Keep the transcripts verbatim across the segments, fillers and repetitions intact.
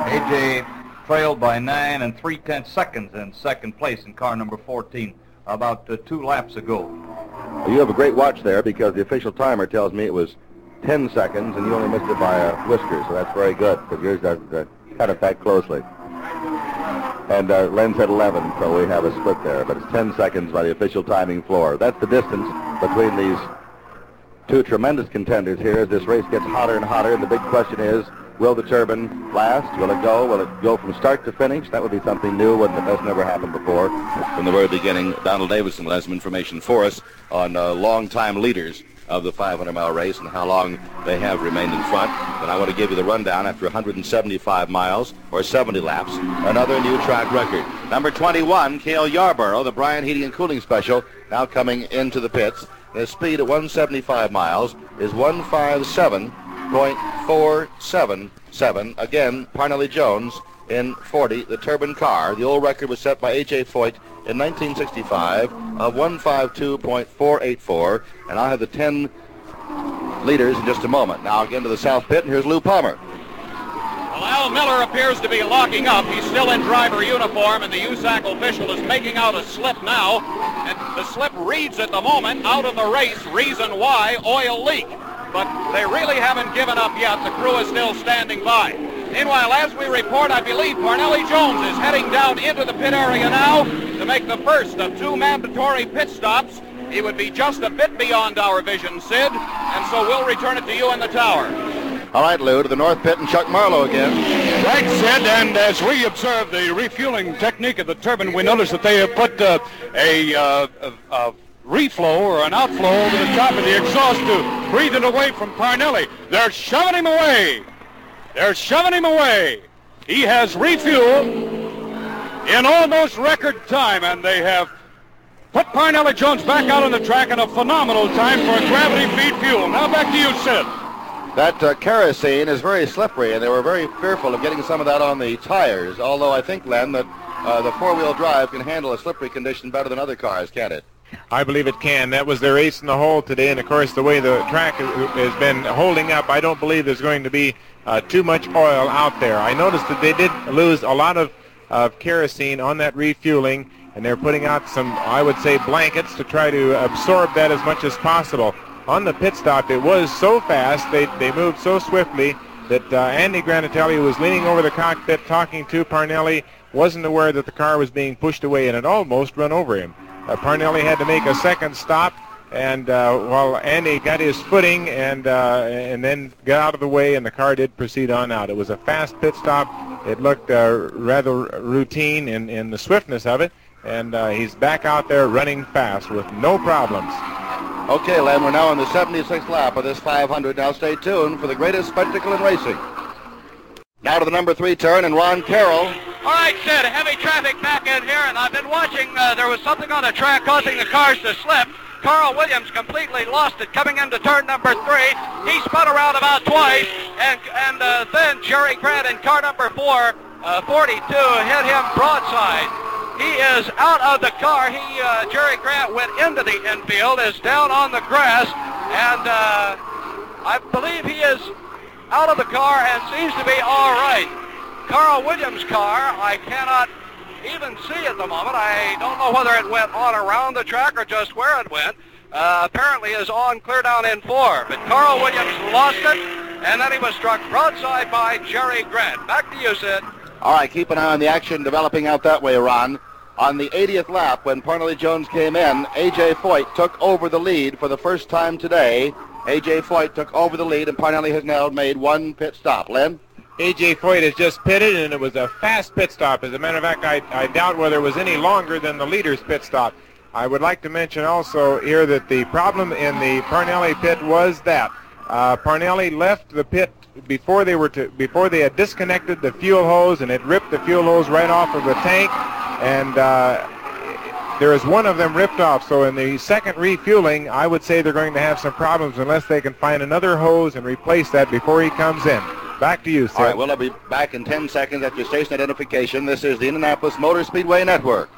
A J trailed by nine and three-tenths seconds in second place in car number fourteen about uh, two laps ago. Well, you have a great watch there because the official timer tells me it was ten seconds and you only missed it by a whisker, so that's very good because yours does uh, cut it that closely. And uh, Len's at eleven, so we have a split there, but it's ten seconds by the official timing floor. That's the distance between these two tremendous contenders here as this race gets hotter and hotter, and the big question is, will the turbine last? Will it go? Will it go from start to finish? That would be something new, wouldn't it? That's never happened before. From the very beginning, Donald Davison will have some information for us on uh, long-time leaders of the five hundred mile race and how long they have remained in front. And I want to give you the rundown after one hundred seventy-five miles, or seventy laps, another new track record. Number twenty-one, Cale Yarborough, the Bryant Heating and Cooling Special, now coming into the pits. His speed at one hundred seventy-five miles is one fifty-seven point four seven seven. Again, Parnelli Jones in forty, the turbine car. The old record was set by A J Foyt in nineteen sixty-five of one fifty-two point four eight four. And I'll have the ten leaders in just a moment. Now again to the south pit, and here's Lou Palmer. Well, Al Miller appears to be locking up. He's still in driver uniform, and the U S A C official is making out a slip now. And the slip reads at the moment, out of the race, reason why, oil leak. But they really haven't given up yet. The crew is still standing by. Meanwhile, as we report, I believe Parnelli Jones is heading down into the pit area now to make the first of two mandatory pit stops. He would be just a bit beyond our vision, Sid, and so we'll return it to you in the tower. All right, Lou, to the north pit and Chuck Marlowe again. Thanks, Sid, and as we observe the refueling technique of the turbine, we notice that they have put uh, a, uh, a, a reflow or an outflow over the top of the exhaust to breathe it away from Parnelli. They're shoving him away. They're shoving him away. He has refuel in almost record time, and they have put Parnelli Jones back out on the track in a phenomenal time for gravity feed fuel. Now back to you, Sid. That uh, kerosene is very slippery, and they were very fearful of getting some of that on the tires, although I think, Len, that uh, the four-wheel drive can handle a slippery condition better than other cars, can't it? I believe it can. That was their ace in the hole today, and of course the way the track has been holding up, I don't believe there's going to be uh, too much oil out there. I noticed that they did lose a lot of, of kerosene on that refueling, and they're putting out some, I would say, blankets to try to absorb that as much as possible. On the pit stop, it was so fast, they, they moved so swiftly that uh, Andy Granatelli, who was leaning over the cockpit talking to Parnelli, wasn't aware that the car was being pushed away, and it almost run over him. Uh, Parnelli had to make a second stop, and uh, while Andy got his footing and uh, and then got out of the way, and the car did proceed on out. It was a fast pit stop. It looked uh, rather routine in, in the swiftness of it, and uh, he's back out there running fast with no problems. Okay, Len, we're now on the seventy-sixth lap of this five hundred. Now stay tuned for the greatest spectacle in racing. Now to the number three turn, and Ron Carroll. All right, Sid, heavy traffic back in here, and I've been watching. Uh, there was something on the track causing the cars to slip. Carl Williams completely lost it coming into turn number three. He spun around about twice, and and uh, then Jerry Grant in car number four, uh, forty-two, hit him broadside. He is out of the car. He, uh, Jerry Grant went into the infield, is down on the grass, and uh, I believe he is out of the car and seems to be all right. Carl Williams' car, I cannot even see at the moment. I don't know whether it went on around the track or just where it went. Uh, apparently is on clear down in four. But Carl Williams lost it, and then he was struck broadside by Jerry Grant. Back to you, Sid. All right, keep an eye on the action developing out that way, Ron. On the eightieth lap, when Parnelli Jones came in, A J Foyt took over the lead for the first time today. A J Foyt took over the lead, and Parnelli has now made one pit stop. Len? A J Foyt has just pitted, and it was a fast pit stop. As a matter of fact, I, I doubt whether it was any longer than the leader's pit stop. I would like to mention also here that the problem in the Parnelli pit was that uh, Parnelli left the pit before they were to before they had disconnected the fuel hose, and it ripped the fuel hose right off of the tank, and uh, there is one of them ripped off. So in the second refueling, I would say they're going to have some problems unless they can find another hose and replace that before he comes in. Back to you, Sid. All right, well, I'll be back in ten seconds after station identification. This is the Indianapolis Motor Speedway Network.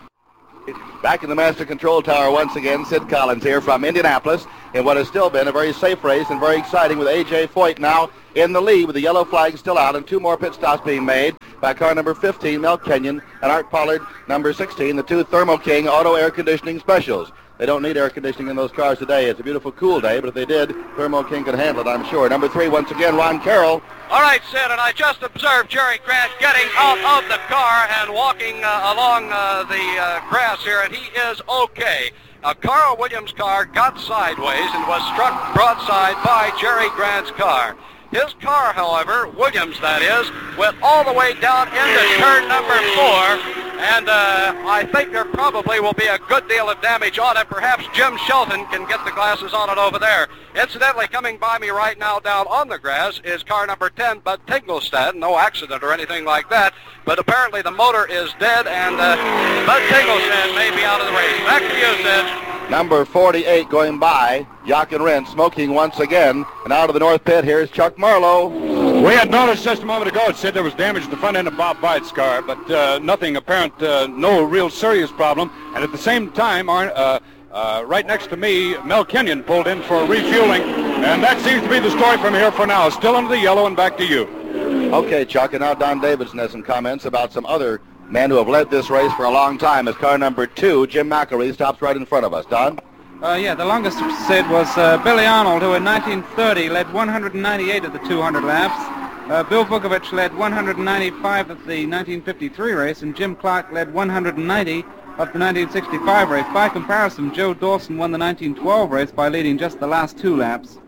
Back in the Master Control Tower once again, Sid Collins here from Indianapolis in what has still been a very safe race and very exciting with A J Foyt now in the lead with the yellow flag still out and two more pit stops being made. by car number fifteen, Mel Kenyon, and Art Pollard, number sixteen, the two Thermo King Auto Air Conditioning Specials. They don't need air conditioning in those cars today. It's a beautiful, cool day, but if they did, Thermo King could handle it, I'm sure. Number three, once again, Ron Carroll. All right, Sid, and I just observed Jerry Grant getting out of the car and walking uh, along uh, the uh, grass here, and he is okay. Now, Carl Williams' car got sideways and was struck broadside by Jerry Grant's car. His car, however, Williams that is, went all the way down into turn number four, and uh, I think there probably will be a good deal of damage on it. Perhaps Jim Shelton can get the glasses on it over there. Incidentally, coming by me right now down on the grass is car number ten, Bud Tinglestad. No accident or anything like that, but apparently the motor is dead, and uh, Bud Tinglestad may be out of the race. Back to you, Sid. Number forty-eight going by, Jochen Rindt smoking once again, and out of the north pit, here's Chuck Marlowe. We had noticed just a moment ago, it said there was damage to the front end of Bob Byde's car, but uh, nothing apparent, uh, no real serious problem. And at the same time, our, uh, uh, right next to me, Mel Kenyon pulled in for refueling, and that seems to be the story from here for now. Still into the yellow, and back to you. Okay, Chuck, and now Don Davidson has some comments about some other men who have led this race for a long time. As car number two, Jim McElreath, stops right in front of us. Don? Uh, yeah, the longest Sid was uh, Billy Arnold, who in nineteen thirty led one hundred ninety-eight of the two hundred laps. Uh, Bill Vukovich led one hundred ninety-five of the nineteen fifty-three race, and Jim Clark led one hundred ninety of the nineteen sixty-five race. By comparison, Joe Dawson won the nineteen twelve race by leading just the last two laps.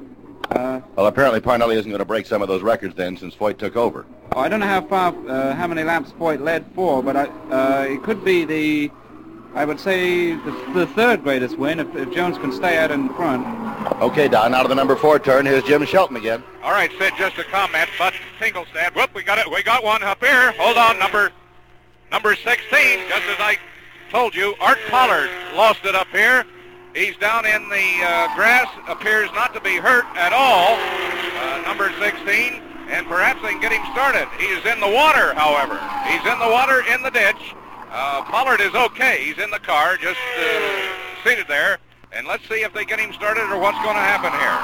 Uh, well, apparently Parnelli isn't going to break some of those records then, since Foyt took over. Oh, I don't know how far, uh, how many laps Foyt led for, but I, uh, it could be the, I would say, the, the third greatest win if, if Jones can stay out in front. Okay, Don, out of the number four turn, here's Jim Shelton again. All right, Sid, just a comment. Bud Tinglestad. Whoop, we got it. We got one up here. Hold on, number number sixteen. Just as I told you, Art Pollard lost it up here. He's down in the uh, grass. Appears not to be hurt at all. Uh, number sixteen, and perhaps they can get him started. He is in the water, however. He's in the water in the ditch. Uh, Pollard is okay. He's in the car, just uh, seated there. And let's see if they get him started or what's going to happen here.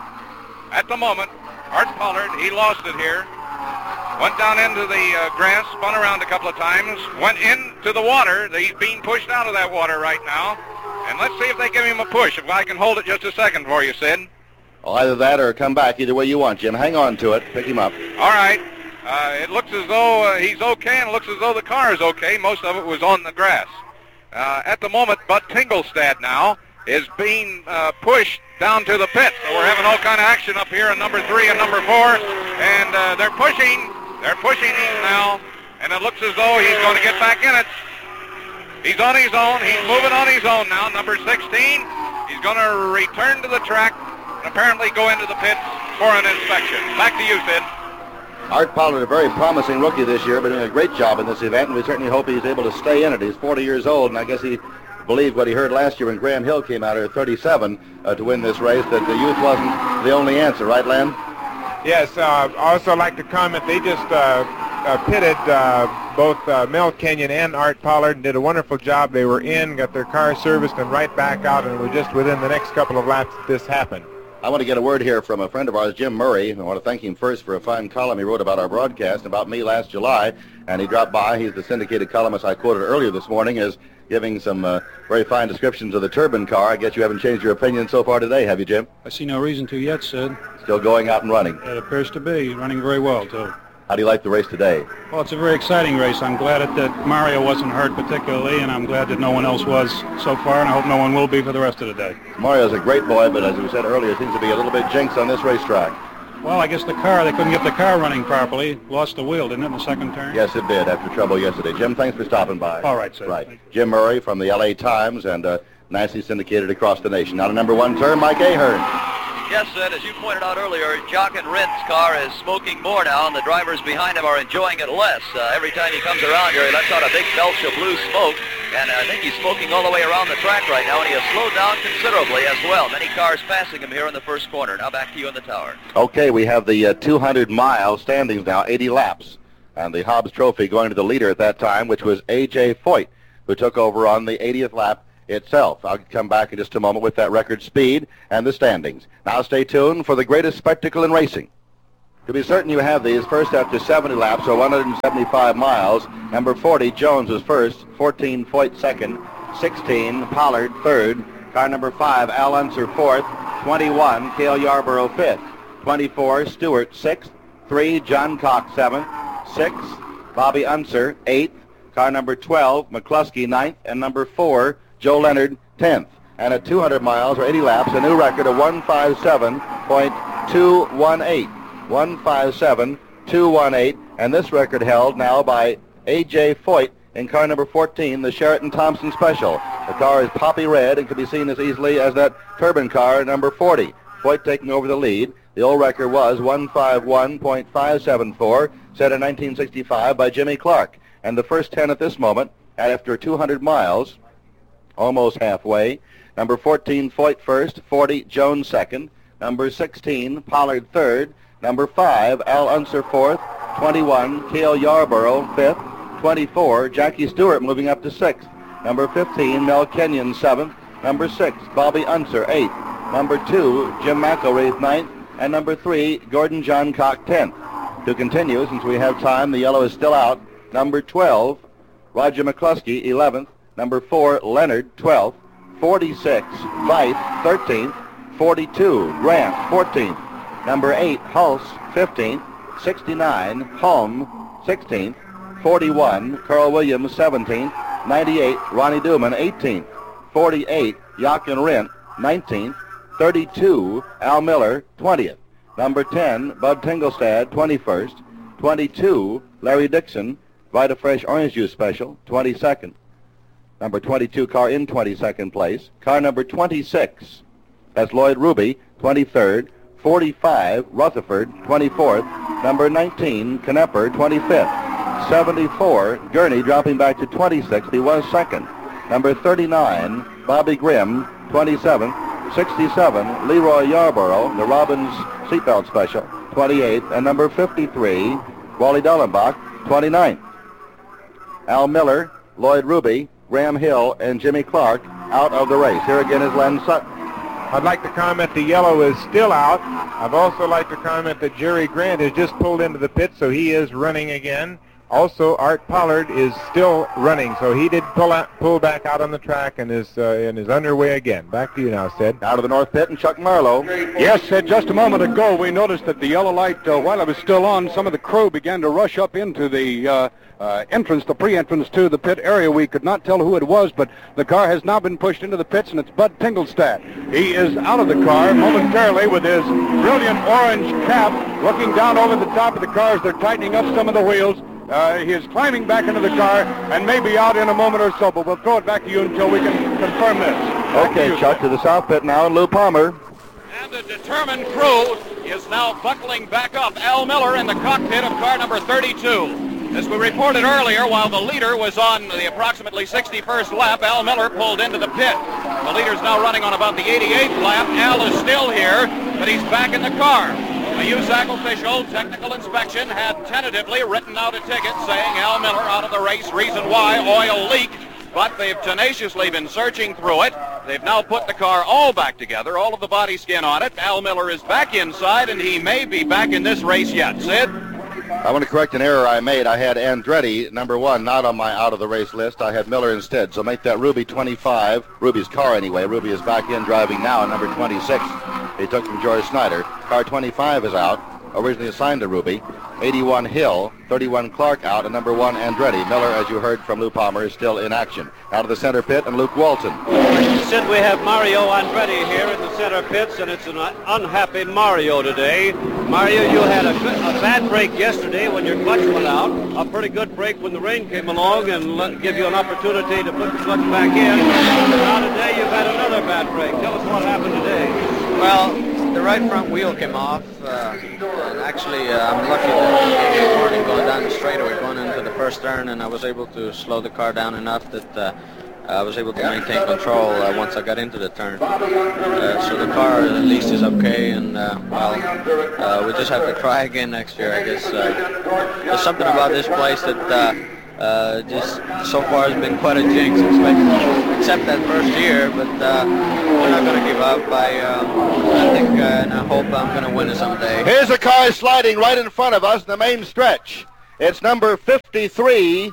At the moment, Art Pollard, he lost it here. Went down into the uh, grass, spun around a couple of times, went into the water. He's being pushed out of that water right now. And let's see if they give him a push. If I can hold it just a second for you, Sid. Well, either that or come back, either way you want, Jim. Hang on to it. Pick him up. All right. Uh, it looks as though uh, he's okay, and it looks as though the car is okay. Most of it was on the grass. Uh, at the moment, Bud Tinglestad now is being uh, pushed down to the pit. So we're having all kind of action up here in number three and number four. And uh, they're pushing. They're pushing him now. And it looks as though he's going to get back in it. He's on his own. He's moving on his own now. Number sixteen. He's going to return to the track and apparently go into the pits for an inspection. Back to you, Sid. Art Pollard, a very promising rookie this year, but doing a great job in this event, and we certainly hope he's able to stay in it. He's forty years old, and I guess he believed what he heard last year when Graham Hill came out here at thirty-seven uh, to win this race, that the youth wasn't the only answer. Right, Len? Yes, uh, I also like to comment, they just uh, uh, pitted uh, both uh, Mel Kenyon and Art Pollard and did a wonderful job. They were in, got their car serviced, and right back out, and were just within the next couple of laps that this happened. I want to get a word here from a friend of ours, Jim Murray. I want to thank him first for a fine column he wrote about our broadcast, about me last July, and he dropped by. He's the syndicated columnist I quoted earlier this morning as giving some uh, very fine descriptions of the turbine car. I guess you haven't changed your opinion so far today, have you, Jim? I see no reason to yet, Sid. Still going out and running. It appears to be. Running very well, too. How do you like the race today? Well, it's a very exciting race. I'm glad that, that Mario wasn't hurt particularly, and I'm glad that no one else was so far, and I hope no one will be for the rest of the day. Mario's a great boy, but as we said earlier, seems to be a little bit jinxed on this racetrack. Well, I guess the car, they couldn't get the car running properly. Lost the wheel, didn't it, in the second turn? Yes, it did, after trouble yesterday. Jim, thanks for stopping by. All right, sir. Right. Jim Murray from the L A Times, and uh, nicely syndicated across the nation. Now to number one turn, Mike Ahern. Yes, Sid, as you pointed out earlier, Jochen Rindt's car is smoking more now, and the drivers behind him are enjoying it less. Uh, every time he comes around here, he lets out a big belch of blue smoke, and I think he's smoking all the way around the track right now, and he has slowed down considerably as well. Many cars passing him here in the first corner. Now back to you in the tower. Okay, we have the uh, two hundred mile standings now, eighty laps, and the Hobbs Trophy going to the leader at that time, which was A J Foyt, who took over on the eightieth lap itself. I'll come back in just a moment with that record speed and the standings. Now stay tuned for the greatest spectacle in racing. To be certain you have these, first after seventy laps, or one hundred seventy-five miles, number forty, Jones, was first, fourteen, Foyt second, sixteen, Pollard third, car number five, Al Unser fourth, twenty-one, Cale Yarborough fifth, twenty-four, Stewart sixth, three, John Cox seventh, six, Bobby Unser eighth, car number twelve, McCluskey ninth, and number four, Joe Leonard tenth. And at two hundred miles, or eighty laps, a new record of one fifty-seven point two one eight. one fifty-seven point two one eight, and this record held now by A J. Foyt in car number fourteen, the Sheraton Thompson Special. The car is poppy red and can be seen as easily as that turbine car number forty. Foyt taking over the lead. The old record was one fifty-one point five seven four, set in nineteen sixty-five by Jimmy Clark. And the first ten at this moment, after two hundred miles, almost halfway, number fourteen, Foyt first, forty, Jones second, number sixteen, Pollard third, number five, Al Unser fourth, twenty-one, Cale Yarborough fifth, twenty-four, Jackie Stewart moving up to sixth, number fifteen, Mel Kenyon seventh, number six, Bobby Unser eighth, number two, Jim McElraith ninth, and number three, Gordon John Cock tenth. To continue, since we have time, the yellow is still out, number twelve, Roger McCluskey eleventh, number four, Leonard twelfth, forty-six, Veith thirteenth, forty-two, Grant fourteenth, number eight, Hulse fifteenth, sixty-nine, Holm sixteenth, forty-one, Carl Williams seventeenth, ninety-eight, Ronnie Duman eighteenth, forty-eight, Jochen Rindt nineteenth, thirty-two, Al Miller twentieth, number ten, Bud Tingelstad twenty-first, twenty-two, Larry Dixon, Vita Fresh Orange Juice Special twenty-second, number twenty-two car in twenty-second place, car number twenty-six, that's Lloyd Ruby, twenty-third, forty-five, Rutherford, twenty-fourth, number nineteen, Knepper, twenty-fifth, seventy-four, Gurney dropping back to twenty-sixth, he was second, number thirty-nine, Bobby Grimm, twenty-seventh, sixty-seven, Leroy Yarborough, the Robbins Seatbelt Special, twenty-eighth, and number fifty-three, Wally Dellenbach, twenty-ninth. Al Miller, Lloyd Ruby, Graham Hill, and Jimmy Clark out of the race. Here again is Len Sutton. I'd like to comment the yellow is still out. I'd also like to comment that Jerry Grant has just pulled into the pit, so he is running again. Also, Art Pollard is still running, so he did pull out, pull back out on the track and is uh, and is underway again. Back to you now, Sid. Out of the north pit, and Chuck Marlowe. Yes, Sid, just a moment ago we noticed that the yellow light, uh, while it was still on, some of the crew began to rush up into the uh, uh, entrance, the pre-entrance to the pit area. We could not tell who it was, but the car has now been pushed into the pits, and it's Bud Tingelstad. He is out of the car momentarily with his brilliant orange cap, looking down over the top of the car as they're tightening up some of the wheels. Uh, he is climbing back into the car and may be out in a moment or so, but we'll throw it back to you until we can confirm this. Back Okay, to you, Chuck, sir. to the south pit now, and Lou Palmer. And a determined crew is now buckling back up. Al Miller in the cockpit of car number thirty-two. As we reported earlier, while the leader was on the approximately sixty-first lap, Al Miller pulled into the pit. The leader's now running on about the eighty-eighth lap. Al is still here, but he's back in the car. A U S A C official, technical inspection, had tentatively written out a ticket saying Al Miller out of the race, reason why, oil leak. But they've tenaciously been searching through it. They've now put the car all back together, all of the body skin on it. Al Miller is back inside, and he may be back in this race yet. Sid? I want to correct an error I made. I had Andretti, number one, not on my out-of-the-race list. I had Miller instead, so make that Ruby twenty-five. Ruby's car, anyway. Ruby is back in driving now, number twenty-six. He took from George Snyder. Car twenty-five is out, originally assigned to Ruby. eighty-one Hill, thirty-one Clark out, and number one Andretti. Miller, as you heard from Lou Palmer, is still in action. Out of the center pit, and Luke Walton. Sid, we have Mario Andretti here in the center pits, and it's an unhappy Mario today. Mario, you had a, a bad break yesterday when your clutch went out, a pretty good break when the rain came along and let, give you an opportunity to put the clutch back in. Now today you've had another bad break. Tell us what happened today. Well, the right front wheel came off, uh, and actually uh, I'm lucky that this morning going down the straightaway, going into the first turn, and I was able to slow the car down enough that uh, I was able to maintain control uh, once I got into the turn. Uh, so the car at least is okay, and uh, well, uh, we just have to try again next year, I guess. Uh, there's something about this place that uh, uh, just so far has been quite a jinx, except, except that first year. But uh, we're not going to give up. I, um, I think uh, and I hope I'm going to win it someday. Here's a car sliding right in front of us in the main stretch. It's number fifty-three.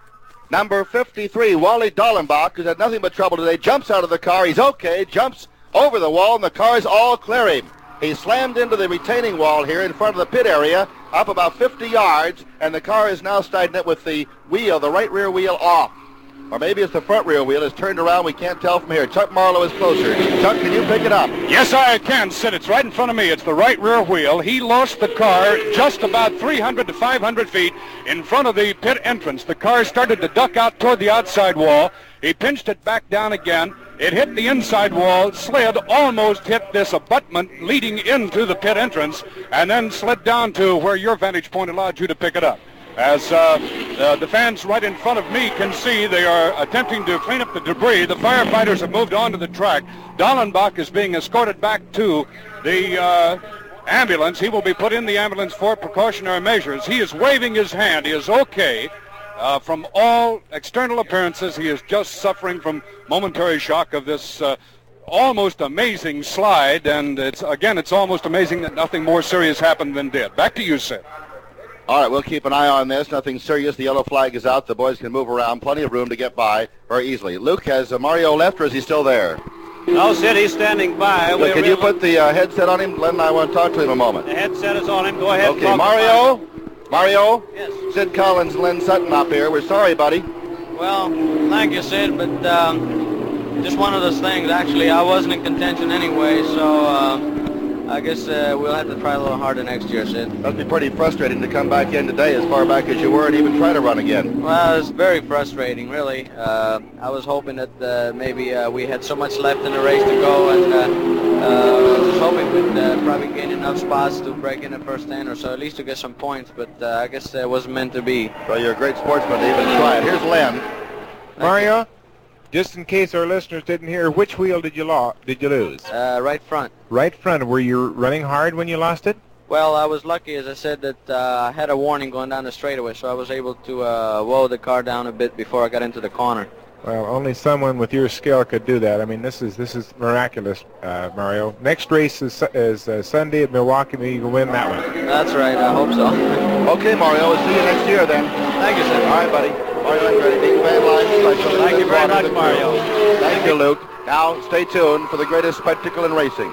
Number fifty-three, Wally Dallenbach, who's had nothing but trouble today, jumps out of the car. He's okay, jumps over the wall, and the cars all clear him. He slammed into the retaining wall here in front of the pit area, up about fifty yards, and the car is now stagnant with the wheel, the right rear wheel off. Or maybe it's the front rear wheel. It's turned around. We can't tell from here. Chuck Marlowe is closer. Chuck, can you pick it up? Yes, I can, Sid. It's right in front of me. It's the right rear wheel. He lost the car just about three hundred to five hundred feet in front of the pit entrance. The car started to duck out toward the outside wall. He pinched it back down again. It hit the inside wall, slid, almost hit this abutment leading into the pit entrance, and then slid down to where your vantage point allowed you to pick it up. As uh, uh, the fans right in front of me can see, they are attempting to clean up the debris. The firefighters have moved on to the track. Dallenbach is being escorted back to the uh, ambulance. He will be put in the ambulance for precautionary measures. He is waving his hand. He is okay. Uh, from all external appearances, he is just suffering from momentary shock of this uh, almost amazing slide. And it's again, it's almost amazing that nothing more serious happened than did. Back to you, Sid. All right, we'll keep an eye on this. Nothing serious. The yellow flag is out. The boys can move around. Plenty of room to get by very easily. Luke, has uh, Mario left, or is he still there? No, Sid, he's standing by. Look, can you put the uh, headset on him? Len and I want to talk to him a moment. The headset is on him. Go ahead. Okay, Mario? Mario? Yes. Sid Collins, Len Sutton up here. We're sorry, buddy. Well, thank you, Sid, but um, just one of those things. Actually, I wasn't in contention anyway, so uh, I guess uh, we'll have to try a little harder next year, Sid. Must be pretty frustrating to come back in today as far back as you were and even try to run again. Well, it's very frustrating, really. Uh, I was hoping that uh, maybe uh, we had so much left in the race to go, and uh, uh, I was hoping we'd uh, probably gain enough spots to break in the first ten or so, at least to get some points, but uh, I guess it wasn't meant to be. Well, you're a great sportsman to even try it. Here's Len. Mario, just in case our listeners didn't hear, which wheel did you lo- did you lose? Uh, right front. Right front. Were you running hard when you lost it? Well, I was lucky, as I said, that uh, I had a warning going down the straightaway, so I was able to uh, whoa the car down a bit before I got into the corner. Well, only someone with your skill could do that. I mean, this is this is miraculous, uh, Mario. Next race is, is uh, Sunday at Milwaukee. Maybe you can win that one. That's right. I hope so. Okay, Mario. We'll see you next year then. Thank you, sir. All right, buddy. Mario Andretti, big fan line. Thank you very much, Mario. Thank you, Luke. Now, stay tuned for the greatest spectacle in racing.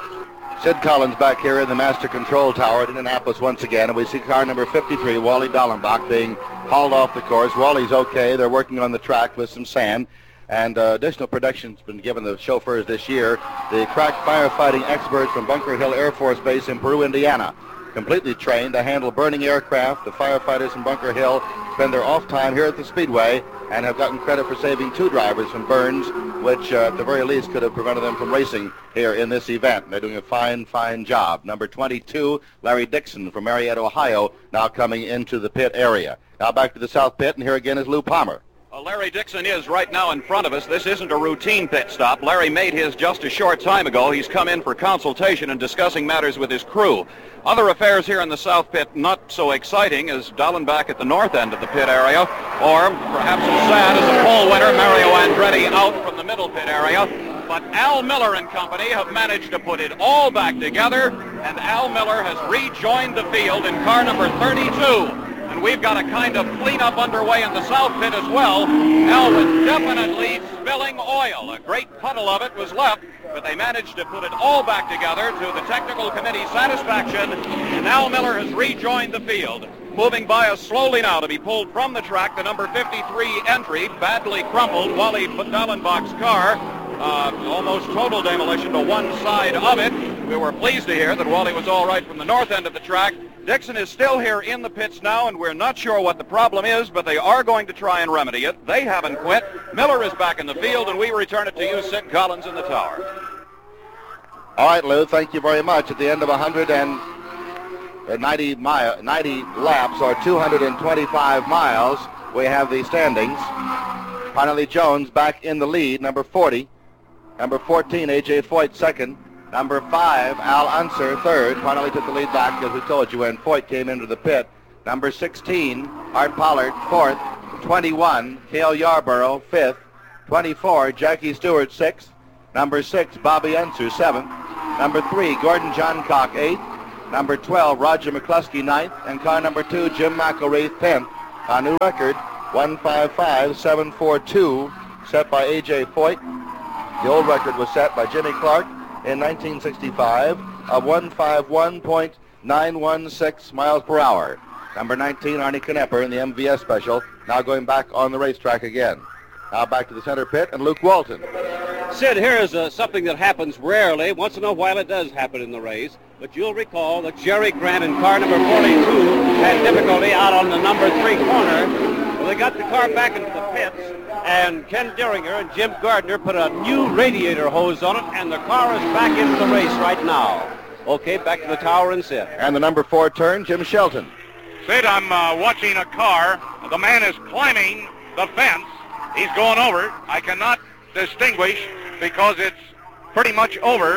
Sid Collins back here in the Master Control Tower at Indianapolis once again, and we see car number fifty-three, Wally Dallenbach, being hauled off the course. Wally's okay. They're working on the track with some sand, and uh, additional protection's been given the chauffeurs this year. The crack firefighting experts from Bunker Hill Air Force Base in Peru, Indiana, completely trained to handle burning aircraft. The firefighters from Bunker Hill spend their off time here at the Speedway and have gotten credit for saving two drivers from burns, which uh, at the very least could have prevented them from racing here in this event. They're doing a fine, fine job. Number twenty-two, Larry Dixon from Marietta, Ohio, now coming into the pit area. Now back to the south pit, and here again is Lou Palmer. Well, Larry Dixon is right now in front of us. This isn't a routine pit stop. Larry made his just a short time ago. He's come in for consultation and discussing matters with his crew. Other affairs here in the south pit, not so exciting as Dallenbach at the north end of the pit area, or perhaps as sad as a pole winner, Mario Andretti out from the middle pit area. But Al Miller and company have managed to put it all back together, and Al Miller has rejoined the field in car number thirty-two. And we've got a kind of cleanup underway in the south pit as well. Al was definitely spilling oil. A great puddle of it was left, but they managed to put it all back together to the technical committee's satisfaction, and Al Miller has rejoined the field. Moving by us slowly now to be pulled from the track, the number fifty-three entry, badly crumpled, Wally Dallenbach's car. Uh, almost total demolition to one side of it. We were pleased to hear that Wally was all right from the north end of the track. Dixon is still here in the pits now, and we're not sure what the problem is, but they are going to try and remedy it. They haven't quit. Miller is back in the field, and we return it to you, Sid Collins, in the tower. All right, Lou, thank you very much. At the end of one hundred ninety, mile, ninety laps, or two hundred twenty-five miles, we have the standings. Finally, Jones back in the lead, number forty. Number fourteen, A J Foyt, second. Number five, Al Unser, third. Finally took the lead back, as we told you, when Foyt came into the pit. Number sixteen, Art Pollard, fourth. twenty-one, Cale Yarborough, fifth. twenty-four, Jackie Stewart, sixth. Number six, Bobby Unser, seventh. Number three, Gordon Johncock, eighth. Number twelve, Roger McCluskey, ninth. And car number two, Jim McElreath, tenth. A new record, one fifty-five seven forty-two, set by A J Foyt. The old record was set by Jimmy Clark in nineteen sixty-five of one fifty-one point nine one six miles per hour. Number nineteen, Arnie Knepper in the M V S special, now going back on the racetrack again. Now back to the center pit and Luke Walton. Sid, here is uh, something that happens rarely. Once in a while it does happen in the race. But you'll recall that Jerry Grant in car number forty-two had difficulty out on the number three corner. Well, they got the car back into the pits, and Ken Dieringer and Jim Gardner put a new radiator hose on it, and the car is back into the race right now. Okay, back to the tower and Sid. And the number four turn, Jim Shelton. Sid, I'm uh, watching a car. The man is climbing the fence. He's going over it. I cannot distinguish because it's pretty much over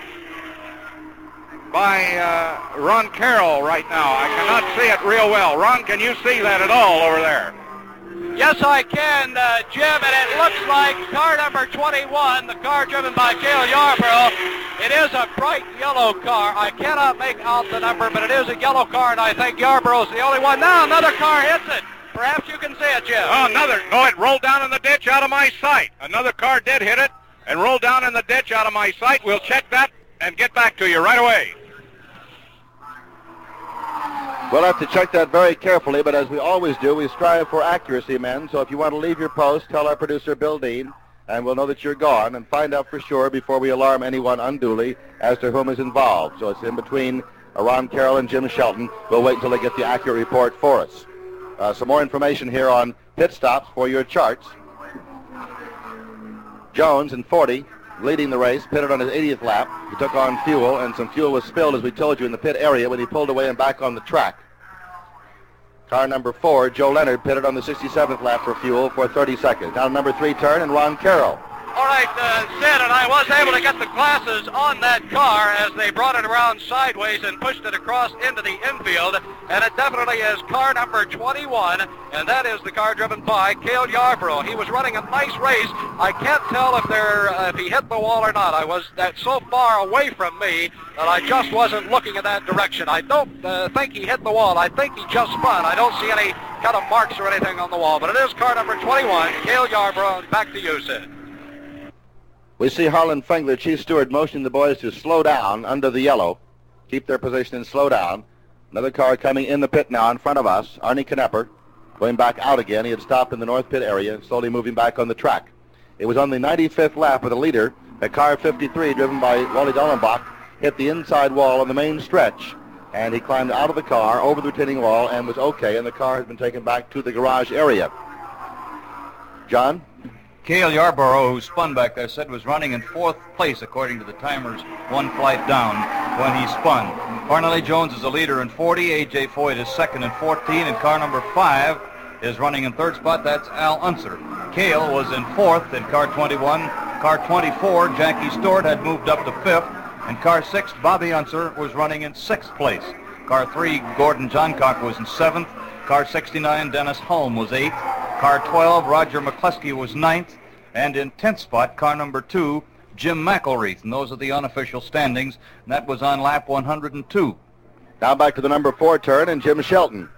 by uh, Ron Carroll right now. I cannot see it real well. Ron, can you see that at all over there? Yes, I can, uh, Jim, and it looks like car number twenty-one, the car driven by Cale Yarborough. It is a bright yellow car. I cannot make out the number, but it is a yellow car, and I think Yarborough's the only one. Now another car hits it. Perhaps you can see it, Jim. Oh, another. No, it rolled down in the ditch out of my sight. Another car did hit it and rolled down in the ditch out of my sight. We'll check that and get back to you right away. We'll have to check that very carefully, but as we always do, we strive for accuracy, men. So if you want to leave your post, tell our producer, Bill Dean, and we'll know that you're gone and find out for sure before we alarm anyone unduly as to whom is involved. So it's in between Ron Carroll and Jim Shelton. We'll wait until they get the accurate report for us. Uh, some more information here on pit stops for your charts. Jones in forty, leading the race, pitted on his eightieth lap. He took on fuel, and some fuel was spilled, as we told you, in the pit area when he pulled away and back on the track. Car number four, Joe Leonard, pitted on the sixty-seventh lap for fuel for thirty seconds. Now number three turn, and Ron Carroll. All right, uh, Sid, and I was able to get the glasses on that car as they brought it around sideways and pushed it across into the infield, and it definitely is car number twenty-one, and that is the car driven by Cale Yarborough. He was running a nice race. I can't tell if they're, uh, if he hit the wall or not. I was that so far away from me that I just wasn't looking in that direction. I don't uh, think he hit the wall. I think he just spun. I don't see any kind of marks or anything on the wall, but it is car number twenty-one, Cale Yarborough, and back to you, Sid. We see Harlan Fengler, chief steward, motioning the boys to slow down under the yellow. Keep their position and slow down. Another car coming in the pit now in front of us, Arnie Knepper, going back out again. He had stopped in the north pit area, slowly moving back on the track. It was on the ninety-fifth lap of the leader that car fifty-three, driven by Wally Dallenbach, hit the inside wall on the main stretch, and he climbed out of the car, over the retaining wall, and was okay, and the car has been taken back to the garage area. John? Cale Yarborough, who spun back there, said was running in fourth place according to the timers, one flight down when he spun. Cornelius Jones is the leader in forty, A J Foyt is second in fourteen, and car number five is running in third spot. That's Al Unser. Cale was in fourth in car twenty-one. Car twenty-four, Jackie Stewart, had moved up to fifth, and car six, Bobby Unser, was running in sixth place. Car three, Gordon Johncock, was in seventh. Car sixty-nine, Dennis Hulme, was eighth. Car twelve, Roger McCluskey, was ninth. And in tenth spot, car number two, Jim McElreath. And those are the unofficial standings. And that was on lap one hundred two. Now back to the number four turn, and Jim Shelton.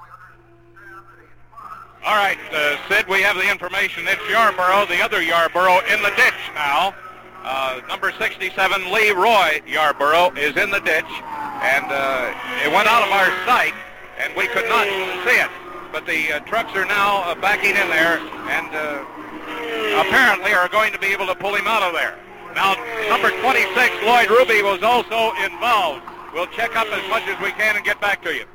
All right, uh, Sid, we have the information. It's Yarborough, the other Yarborough, in the ditch now. Uh, number sixty-seven, Lee Roy Yarborough, is in the ditch. And uh, it went out of our sight, and we could not see it. But the uh, trucks are now uh, backing in there, and uh, apparently are going to be able to pull him out of there. Now, number twenty-six, Lloyd Ruby, was also involved. We'll check up as much as we can and get back to you.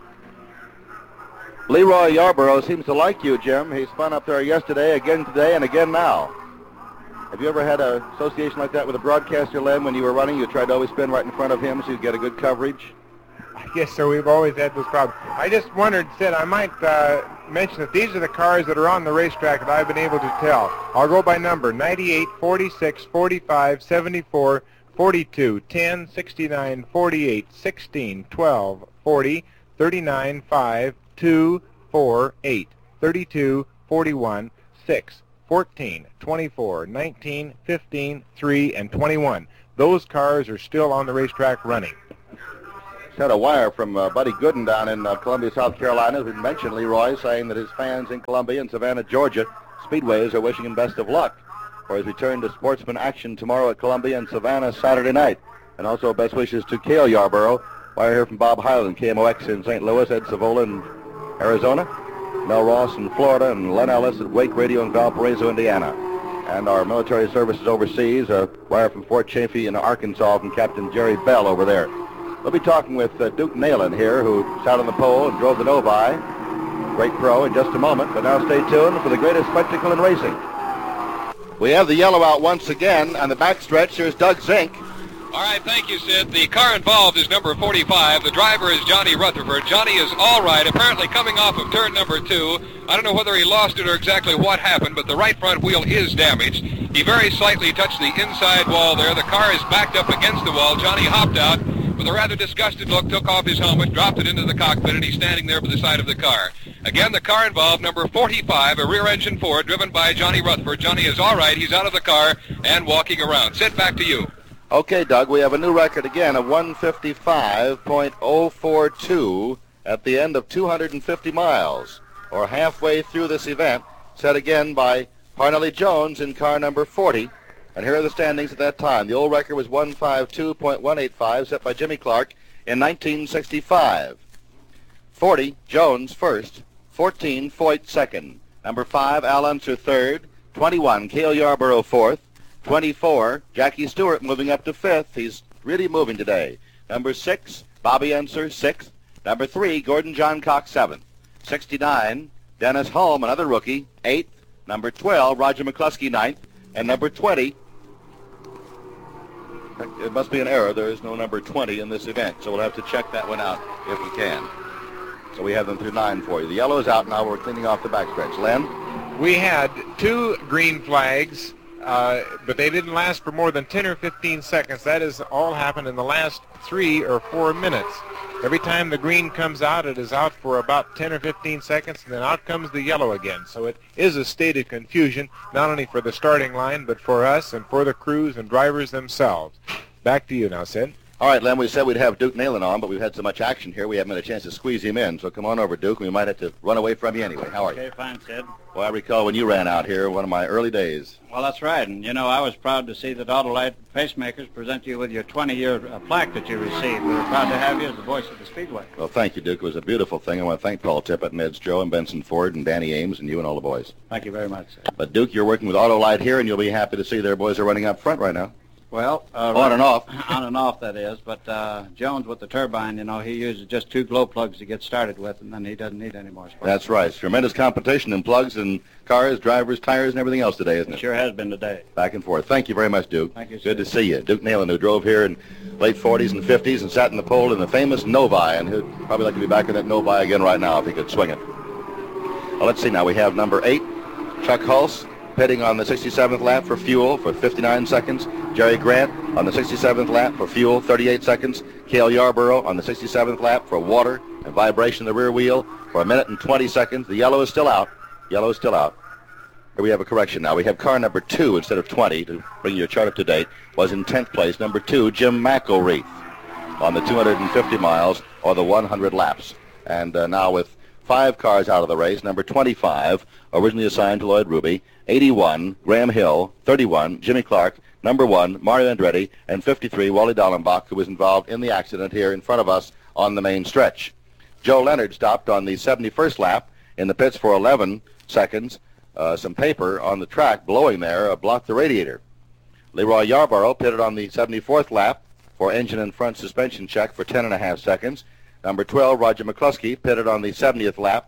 Leroy Yarborough seems to like you, Jim. He spun up there yesterday, again today, and again now. Have you ever had an association like that with a broadcaster, Len? When you were running, you tried to always spin right in front of him so you'd get a good coverage? Yes, sir. We've always had those problems. I just wondered, Sid, I might uh, mention that these are the cars that are on the racetrack that I've been able to tell. I'll go by number: ninety-eight, forty-six, forty-five, seventy-four, forty-two, ten, sixty-nine, forty-eight, sixteen, twelve, forty, thirty-nine, five, two, four, eight, thirty-two, forty-one, six, fourteen, twenty-four, nineteen, fifteen, three, and twenty-one. Those cars are still on the racetrack running. Just had a wire from uh, Buddy Gooden down in uh, Columbia, South Carolina, who mentioned Leroy, saying that his fans in Columbia and Savannah, Georgia, speedways are wishing him best of luck for his return to sportsman action tomorrow at Columbia and Savannah Saturday night. And also best wishes to Cale Yarborough. Wire here from Bob Hyland, K M O X in Saint Louis, Ed Savola in Arizona, Mel Ross in Florida, and Len Ellis at Wake Radio in Valparaiso, Indiana. And our military services overseas, a wire from Fort Chaffee in Arkansas from Captain Jerry Bell over there. We'll be talking with uh, Duke Nalen here, who sat on the pole and drove the Novi. Great pro in just a moment, but now stay tuned for the greatest spectacle in racing. We have the yellow out once again. On the backstretch, here's Doug Zink. All right, thank you, Sid. The car involved is number forty-five. The driver is Johnny Rutherford. Johnny is all right, apparently coming off of turn number two. I don't know whether he lost it or exactly what happened, but the right front wheel is damaged. He very slightly touched the inside wall there. The car is backed up against the wall. Johnny hopped out with a rather disgusted look, took off his helmet, dropped it into the cockpit, and he's standing there by the side of the car. Again, the car involved, number forty-five, a rear-engine Ford driven by Johnny Rutherford. Johnny is all right. He's out of the car and walking around. Sid, back to you. Okay, Doug, we have a new record again of one fifty-five point oh four two at the end of two hundred fifty miles, or halfway through this event, set again by Parnelli Jones in car number forty. And here are the standings at that time. The old record was one fifty-two point one eight five, set by Jimmy Clark in nineteen sixty-five. forty, Jones first. fourteen, Foyt second. Number five, Al Unser third. twenty-one, Cale Yarborough fourth. twenty-four, Jackie Stewart moving up to fifth. He's really moving today. Number six, Bobby Unser sixth. Number three, Gordon John Cox seventh. sixty-nine, Dennis Hulme, another rookie, eighth. Number twelve, Roger McCluskey ninth. And number twenty, it must be an error. There is no number twenty in this event, so we'll have to check that one out if we can. So we have them through nine for you. The yellow is out now. We're cleaning off the backstretch. Len? We had two green flags, uh, but they didn't last for more than ten or fifteen seconds. That has all happened in the last three or four minutes. Every time the green comes out, it is out for about ten or fifteen seconds, and then out comes the yellow again. So it is a state of confusion, not only for the starting line, but for us and for the crews and drivers themselves. Back to you now, Sid. All right, Len, we said we'd have Duke Nalen on, but we've had so much action here, we haven't had a chance to squeeze him in. So come on over, Duke. We might have to run away from you anyway. How are you? Okay, fine, Sid. Well, I recall when you ran out here, one of my early days. Well, that's right. And, you know, I was proud to see that Autolite Pacemakers present you with your twenty-year uh, plaque that you received. We were proud to have you as the voice of the Speedway. Well, thank you, Duke. It was a beautiful thing. I want to thank Paul Tippett, Meds Joe, and Benson Ford, and Danny Ames, and you and all the boys. Thank you very much, sir. But, Duke, you're working with Autolite here, and you'll be happy to see their boys are running up front right now. Well, uh, on and off. On and off, that is. But uh, Jones with the turbine, you know, he uses just two glow plugs to get started with, and then he doesn't need any more sparks. That's right. It's tremendous competition in plugs and cars, drivers, tires, and everything else today, isn't it? It sure has been today. Back and forth. Thank you very much, Duke. Thank you, sir. Good to see you. Duke Nalen, who drove here in late forties and fifties and sat in the pole in the famous Novi, and who'd probably like to be back in that Novi again right now if he could swing it. Well, let's see now. We have number eight, Chuck Hulse, pitting on the sixty-seventh lap for fuel for fifty-nine seconds. Jerry Grant on the sixty-seventh lap for fuel, thirty-eight seconds. Cale Yarborough on the sixty-seventh lap for water and vibration of the rear wheel for a minute and twenty seconds. The yellow is still out. Yellow is still out. Here we have a correction now. We have car number two instead of twenty to bring your chart up to date. Was in tenth place. Number two, Jim McElreath on the two hundred fifty miles or the one hundred laps. And uh, now with five cars out of the race, number twenty-five, originally assigned to Lloyd Ruby, eighty-one, Graham Hill, thirty-one, Jimmy Clark, number one, Mario Andretti, and fifty-three, Wally Dallenbach, who was involved in the accident here in front of us on the main stretch. Joe Leonard stopped on the seventy-first lap in the pits for eleven seconds. Uh, some paper on the track blowing there uh, blocked the radiator. Leroy Yarborough pitted on the seventy-fourth lap for engine and front suspension check for ten and a half seconds. Number twelve, Roger McCluskey, pitted on the seventieth lap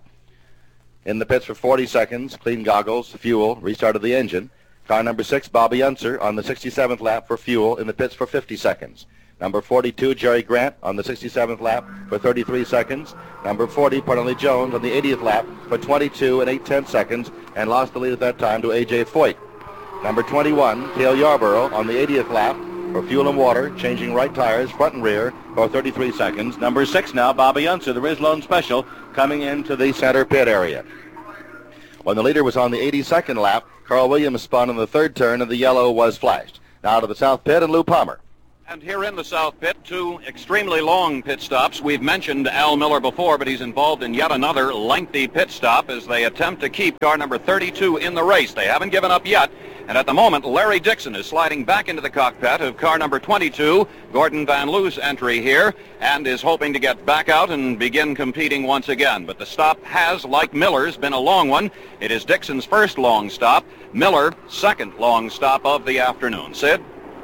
in the pits for forty seconds, clean goggles, fuel, restarted the engine. Car number six, Bobby Unser, on the sixty-seventh lap for fuel in the pits for fifty seconds. Number forty-two, Jerry Grant, on the sixty-seventh lap for thirty-three seconds. Number forty, Parnelli Jones, on the eightieth lap for twenty-two and eight tenths seconds, and lost the lead at that time to A J Foyt. Number twenty-one, Cale Yarborough, on the eightieth lap for fuel and water, changing right tires, front and rear, for thirty-three seconds. Number six now, Bobby Unser, the Rislone Special, coming into the center pit area. When the leader was on the eighty-second lap, Carl Williams spun in the third turn, and the yellow was flashed. Now to the south pit, and Lou Palmer. And here in the south pit, two extremely long pit stops. We've mentioned Al Miller before, but he's involved in yet another lengthy pit stop as they attempt to keep car number thirty-two in the race. They haven't given up yet. And at the moment, Larry Dixon is sliding back into the cockpit of car number twenty-two, Gordon Van Loo's entry here, and is hoping to get back out and begin competing once again. But the stop has, like Miller's, been a long one. It is Dixon's first long stop. Miller, second long stop of the afternoon. Sid?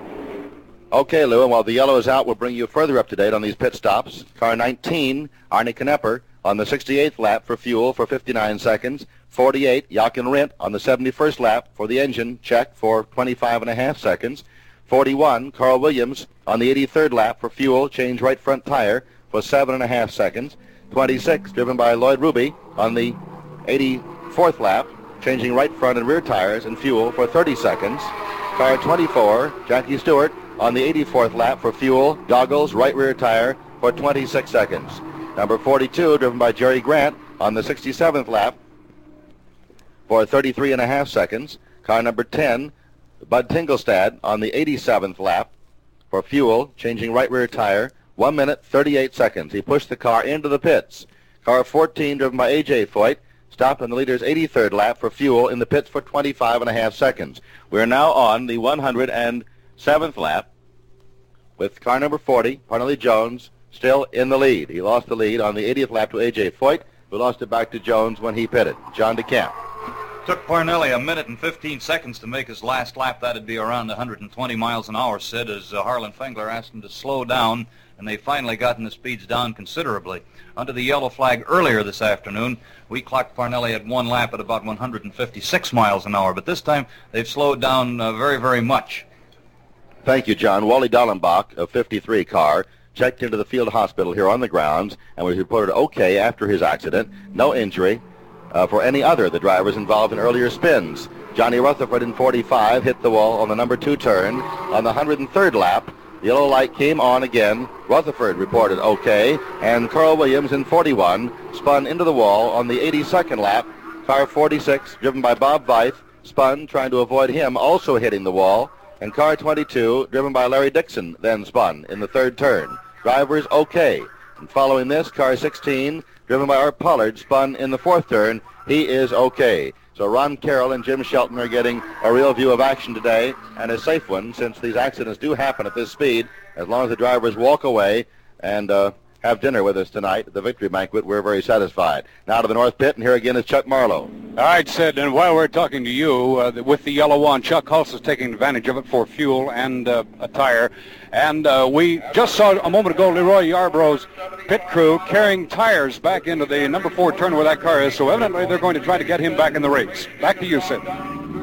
Okay, Lou, and while the yellow is out, we'll bring you further up to date on these pit stops. Car nineteen, Arnie Knepper, on the sixty-eighth lap for fuel for fifty-nine seconds. forty-eight, Jochen Rindt on the seventy-first lap for the engine check for twenty-five and a half seconds. forty-one, Carl Williams on the eighty-third lap for fuel, change right front tire for seven and a half seconds. twenty-six, driven by Lloyd Ruby on the eighty-fourth lap, changing right front and rear tires and fuel for thirty seconds. Car twenty-four, Jackie Stewart on the eighty-fourth lap for fuel, goggles, right rear tire for twenty-six seconds. Number forty-two, driven by Jerry Grant on the sixty-seventh lap for thirty-three and a half seconds. Car number ten, Bud Tingelstad on the eighty-seventh lap for fuel, changing right rear tire, one minute, thirty-eight seconds. He pushed the car into the pits. Car fourteen, driven by A J Foyt, stopped on the leader's eighty-third lap for fuel in the pits for twenty-five and a half seconds. We're now on the one hundred seventh lap with car number forty, Parnelli Jones, still in the lead. He lost the lead on the eightieth lap to A J Foyt, who lost it back to Jones when he pitted. John DeCamp. Took Parnelli a minute and fifteen seconds to make his last lap. That'd be around one hundred twenty miles an hour, Sid, as uh, Harlan Fengler asked him to slow down, and they finally gotten the speeds down considerably. Under the yellow flag earlier this afternoon, we clocked Parnelli at one lap at about one hundred fifty-six miles an hour, but this time they've slowed down uh, very, very much. Thank you, John. Wally Dallenbach, a fifty-three car, checked into the field hospital here on the grounds and was reported okay after his accident. No injury uh, for any other of the drivers involved in earlier spins. Johnny Rutherford in forty-five hit the wall on the number two turn. On the one hundred third lap, the yellow light came on again. Rutherford reported okay, and Carl Williams in forty-one spun into the wall on the eighty-second lap. Car forty-six, driven by Bob Veith, spun, trying to avoid him also hitting the wall. And car twenty-two, driven by Larry Dixon, then spun in the third turn. Drivers okay. And following this, car sixteen, driven by Art Pollard, spun in the fourth turn. He is okay. So Ron Carroll and Jim Shelton are getting a real view of action today, and a safe one, since these accidents do happen at this speed. As long as the drivers walk away and uh, have dinner with us tonight at the Victory Banquet, we're very satisfied. Now to the north pit, and here again is Chuck Marlowe. All right, Sid, and while we're talking to you, uh, with the yellow on, Chuck Hulse is taking advantage of it for fuel and uh, a tire. And uh, we just saw a moment ago Leroy Yarborough's pit crew carrying tires back into the number four turn where that car is, so evidently they're going to try to get him back in the race. Back to you, Sid.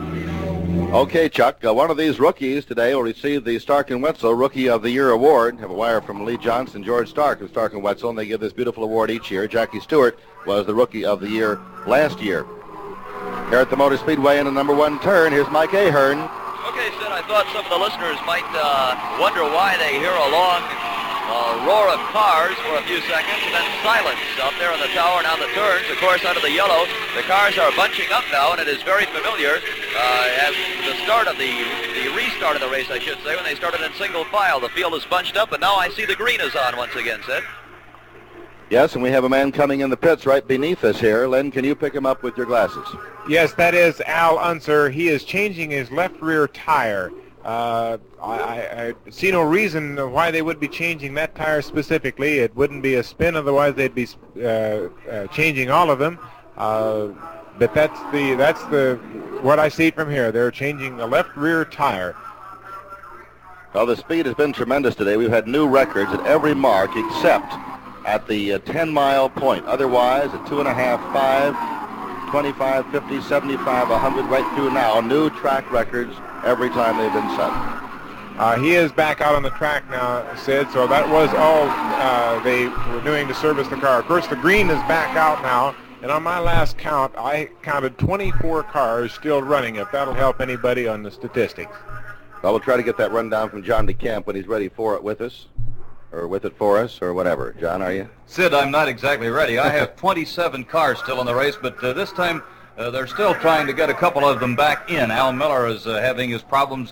Okay, Chuck, uh, one of these rookies today will receive the Stark and Wetzel Rookie of the Year award. Have a wire from Lee Johnson, George Stark of Stark and Wetzel, and they give this beautiful award each year. Jackie Stewart was the Rookie of the Year last year. Here at the Motor Speedway in the number one turn, here's Mike Ahern. Okay, Sid, I thought some of the listeners might uh, wonder why they hear a long uh, roar of cars for a few seconds and then silence out there on the tower and on the turns. Of course, out of the yellow, the cars are bunching up now, and it is very familiar uh, at the start of the, the restart of the race, I should say, when they started in single file. The field is bunched up, and now I see the green is on once again, Sid. Yes, and we have a man coming in the pits right beneath us here. Len, can you pick him up with your glasses? Yes, that is Al Unser. He is changing his left rear tire. Uh, I, I, I see no reason why they would be changing that tire specifically. It wouldn't be a spin, otherwise they'd be uh, uh, changing all of them. Uh, but that's the that's the what I see from here. They're changing the left rear tire. Well, the speed has been tremendous today. We've had new records at every mark except at the uh, ten-mile point. Otherwise, at two and a half, five, twenty-five, fifty, seventy-five, one hundred, right through now. New track records every time they've been set. Uh, he is back out on the track now, Sid, so that was all uh, they were doing to service the car. Of course, the green is back out now, and on my last count, I counted twenty-four cars still running, if that'll help anybody on the statistics. Well, we'll try to get that rundown from John DeCamp when he's ready for it with us, or with it for us, or whatever. John, are you? Sid, I'm not exactly ready. I have twenty-seven cars still in the race, but uh, this time Uh, they're still trying to get a couple of them back in. Al Miller is uh, having his problems.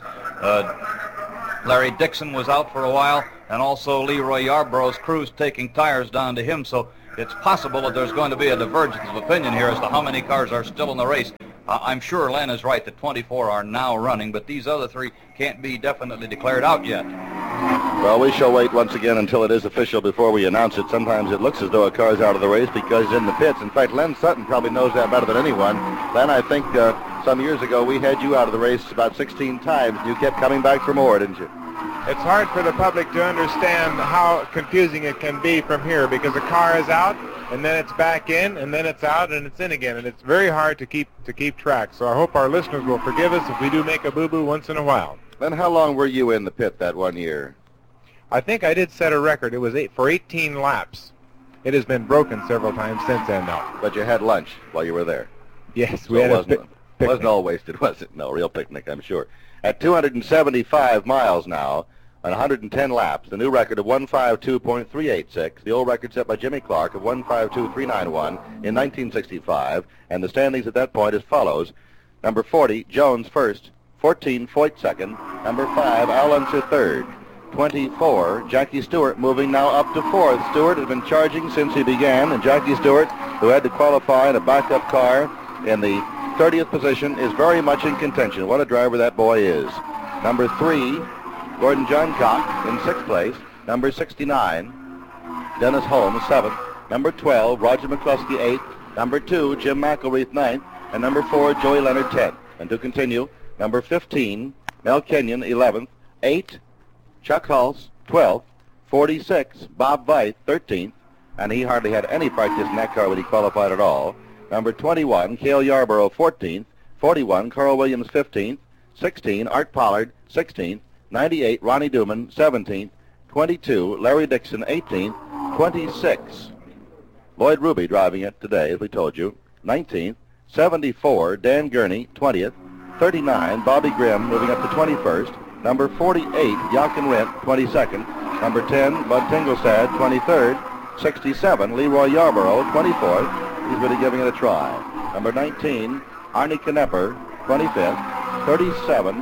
Uh, Larry Dixon was out for a while, and also Leroy Yarborough's crew's taking tires down to him, so it's possible that there's going to be a divergence of opinion here as to how many cars are still in the race. Uh, I'm sure Len is right that twenty-four are now running, but these other three can't be definitely declared out yet. Well, we shall wait once again until it is official before we announce it. Sometimes it looks as though a car's out of the race because he's in the pits. In fact, Len Sutton probably knows that better than anyone. Len, I think uh, some years ago we had you out of the race about sixteen times, and you kept coming back for more, didn't you? It's hard for the public to understand how confusing it can be from here because a car is out, and then it's back in, and then it's out, and it's in again, and it's very hard to keep to keep track. So I hope our listeners will forgive us if we do make a boo-boo once in a while. Then how long were you in the pit that one year? I think I did set a record. It was eight, for eighteen laps. It has been broken several times since then, though. But you had lunch while you were there. Yes, so we had it a wasn't, pi- wasn't all wasted, was it? No, real picnic, I'm sure. At two hundred seventy-five miles now, on one hundred ten laps, the new record of one fifty-two point three eight six, the old record set by Jimmy Clark of one fifty-two point three nine one in nineteen sixty-five, and the standings at that point as follows. Number forty, Jones first, fourteen, Foyt second, number five, Al Unser third, twenty-four, Jackie Stewart moving now up to fourth. Stewart has been charging since he began, and Jackie Stewart, who had to qualify in a backup car in the thirtieth position, is very much in contention. What a driver that boy is. Number three, Gordon Johncock in sixth place. Number sixty-nine, Dennis Holmes, seventh. Number twelve, Roger McCluskey, eighth. Number two, Jim McElreath, ninth. And number four, Joey Leonard, tenth. And to continue, number fifteen, Mel Kenyon, eleventh. eight, Chuck Hulse, twelfth. forty-six, Bob Veith, thirteenth. And he hardly had any practice in that car when he qualified at all. Number twenty-one, Cale Yarborough, fourteenth. forty-one, Carl Williams, fifteenth. sixteen, Art Pollard, sixteenth. ninety-eight, Ronnie Duman, seventeenth. twenty-two, Larry Dixon, eighteenth. twenty-six, Lloyd Ruby driving it today, as we told you, nineteenth. seventy-four, Dan Gurney, twentieth. thirty-nine, Bobby Grimm moving up to twenty-first. Number forty-eight, Jochen Rindt, twenty-second. Number ten, Bud Tinglestad, twenty-third. sixty-seven, Leroy Yarborough, twenty-fourth. He's really giving it a try. Number nineteen, Arnie Knepper, twenty-fifth. thirty-seven.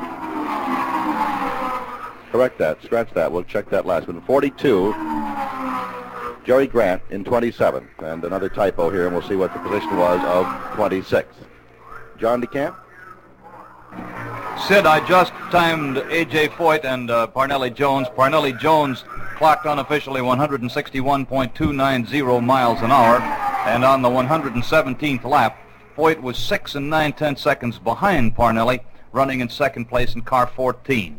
Correct that. Scratch that. We'll check that last one. forty-two, Jerry Grant in twenty-seven. And another typo here, and we'll see what the position was of twenty-six. John DeCamp? Sid, I just timed A J. Foyt and uh, Parnelli Jones. Parnelli Jones clocked unofficially one sixty-one point two nine zero miles an hour, and on the one hundred seventeenth lap, Foyt was six and nine tenths seconds behind Parnelli, running in second place in car fourteen.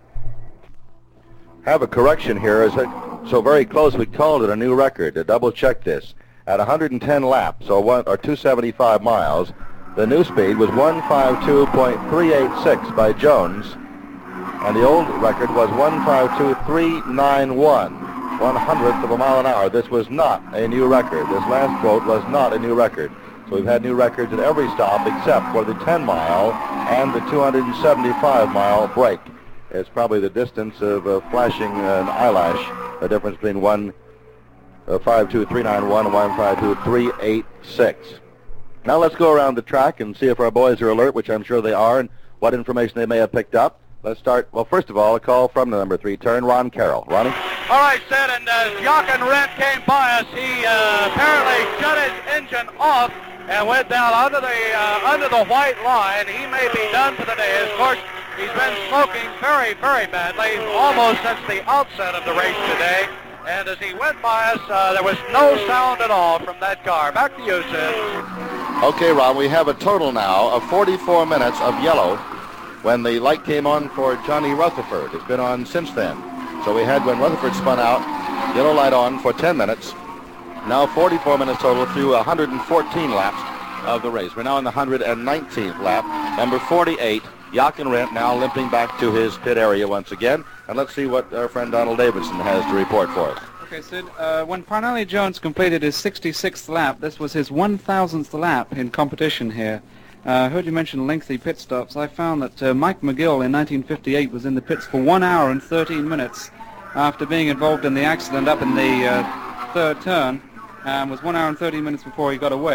Have a correction here. Is it so very close we called it a new record. To double check this, at one hundred ten laps, or one or two seventy-five miles, the new speed was one fifty-two point three eight six by Jones, and the old record was one fifty-two point three nine one, one hundredth of a mile an hour. This was not a new record. This last quote was not a new record. So we've had new records at every stop except for the ten mile and the two seventy-five mile break. It's probably the distance of uh, flashing an eyelash, the difference between one fifty-two point three nine one and one fifty-two point three eight six. Now let's go around the track and see if our boys are alert, which I'm sure they are, and what information they may have picked up. Let's start, well, first of all, a call from the number three turn, Ron Carroll. Ronnie? All right, Sid, and as Jochen Rindt came by us, he uh, apparently shut his engine off and went down under the uh, under the white line. He may be done for the day. Of course, he's been smoking very, very badly, almost since the outset of the race today. And as he went by us, uh, there was no sound at all from that car. Back to you, Sid. Okay, Ron, we have a total now of forty-four minutes of yellow when the light came on for Johnny Rutherford. It's been on since then. So we had, when Rutherford spun out, yellow light on for ten minutes. Now forty-four minutes total through one hundred fourteen laps of the race. We're now in the one hundred nineteenth lap. Number forty-eight, Jochen Rindt, now limping back to his pit area once again. And let's see what our friend Donald Davidson has to report for us. Okay, Sid, uh, when Parnelli Jones completed his sixty-sixth lap, this was his one thousandth lap in competition here. I uh, heard you mention lengthy pit stops. I found that uh, Mike McGill in nineteen fifty-eight was in the pits for one hour and thirteen minutes after being involved in the accident up in the uh, third turn, and was one hour and thirteen minutes before he got away.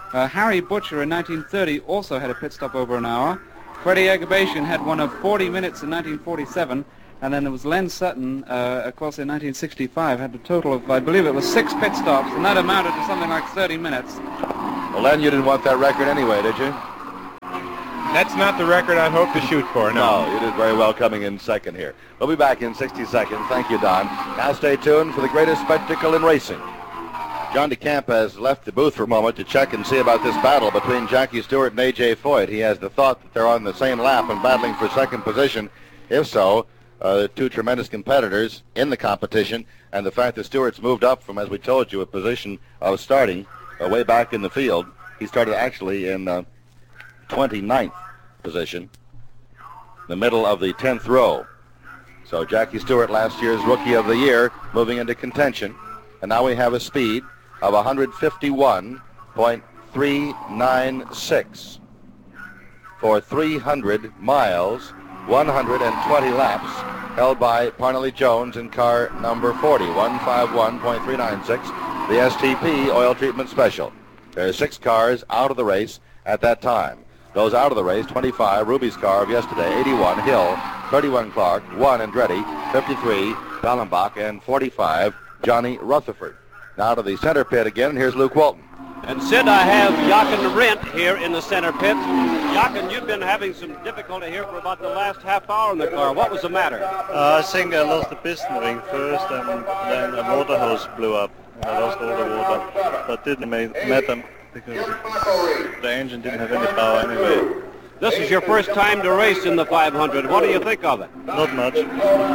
Uh, Harry Butcher in nineteen thirty also had a pit stop over an hour. Freddie Agabashian had one of forty minutes in nineteen forty-seven. And then there was Len Sutton, uh, of course, in nineteen sixty-five, had a total of, I believe it was six pit stops, and that amounted to something like thirty minutes. Well, Len, you didn't want that record anyway, did you? That's not the record I'd hope to shoot for, no. No, you did very well coming in second here. We'll be back in sixty seconds. Thank you, Don. Now stay tuned for the greatest spectacle in racing. John DeCamp has left the booth for a moment to check and see about this battle between Jackie Stewart and A J Foyt. He has the thought that they're on the same lap and battling for second position. If so, Uh, two tremendous competitors in the competition, and the fact that Stewart's moved up from, as we told you, a position of starting uh, way back in the field. He started actually in uh, twenty-ninth position, the middle of the tenth row. So Jackie Stewart, last year's Rookie of the Year, moving into contention, and now we have a speed of one fifty-one point three nine six for three hundred miles, one hundred twenty laps, held by Parnelly Jones in car number forty, one fifty-one point three nine six, the S T P Oil Treatment Special. There are six cars out of the race at that time. Those out of the race, twenty-five, Ruby's car of yesterday, eighty-one, Hill, thirty-one, Clark, one, Andretti, fifty-three, Dallenbach, and forty-five, Johnny Rutherford. Now to the center pit again, and here's Luke Walton. And Sid, I have Jochen Rindt here in the center pit. Jochen, you've been having some difficulty here for about the last half hour in the car. What was the matter? Uh, I think I lost the piston ring first, and then the water hose blew up. And I lost all the water. But didn't matter because the engine didn't have any power anyway. This is your first time to race in the five hundred. What do you think of it? Not much. You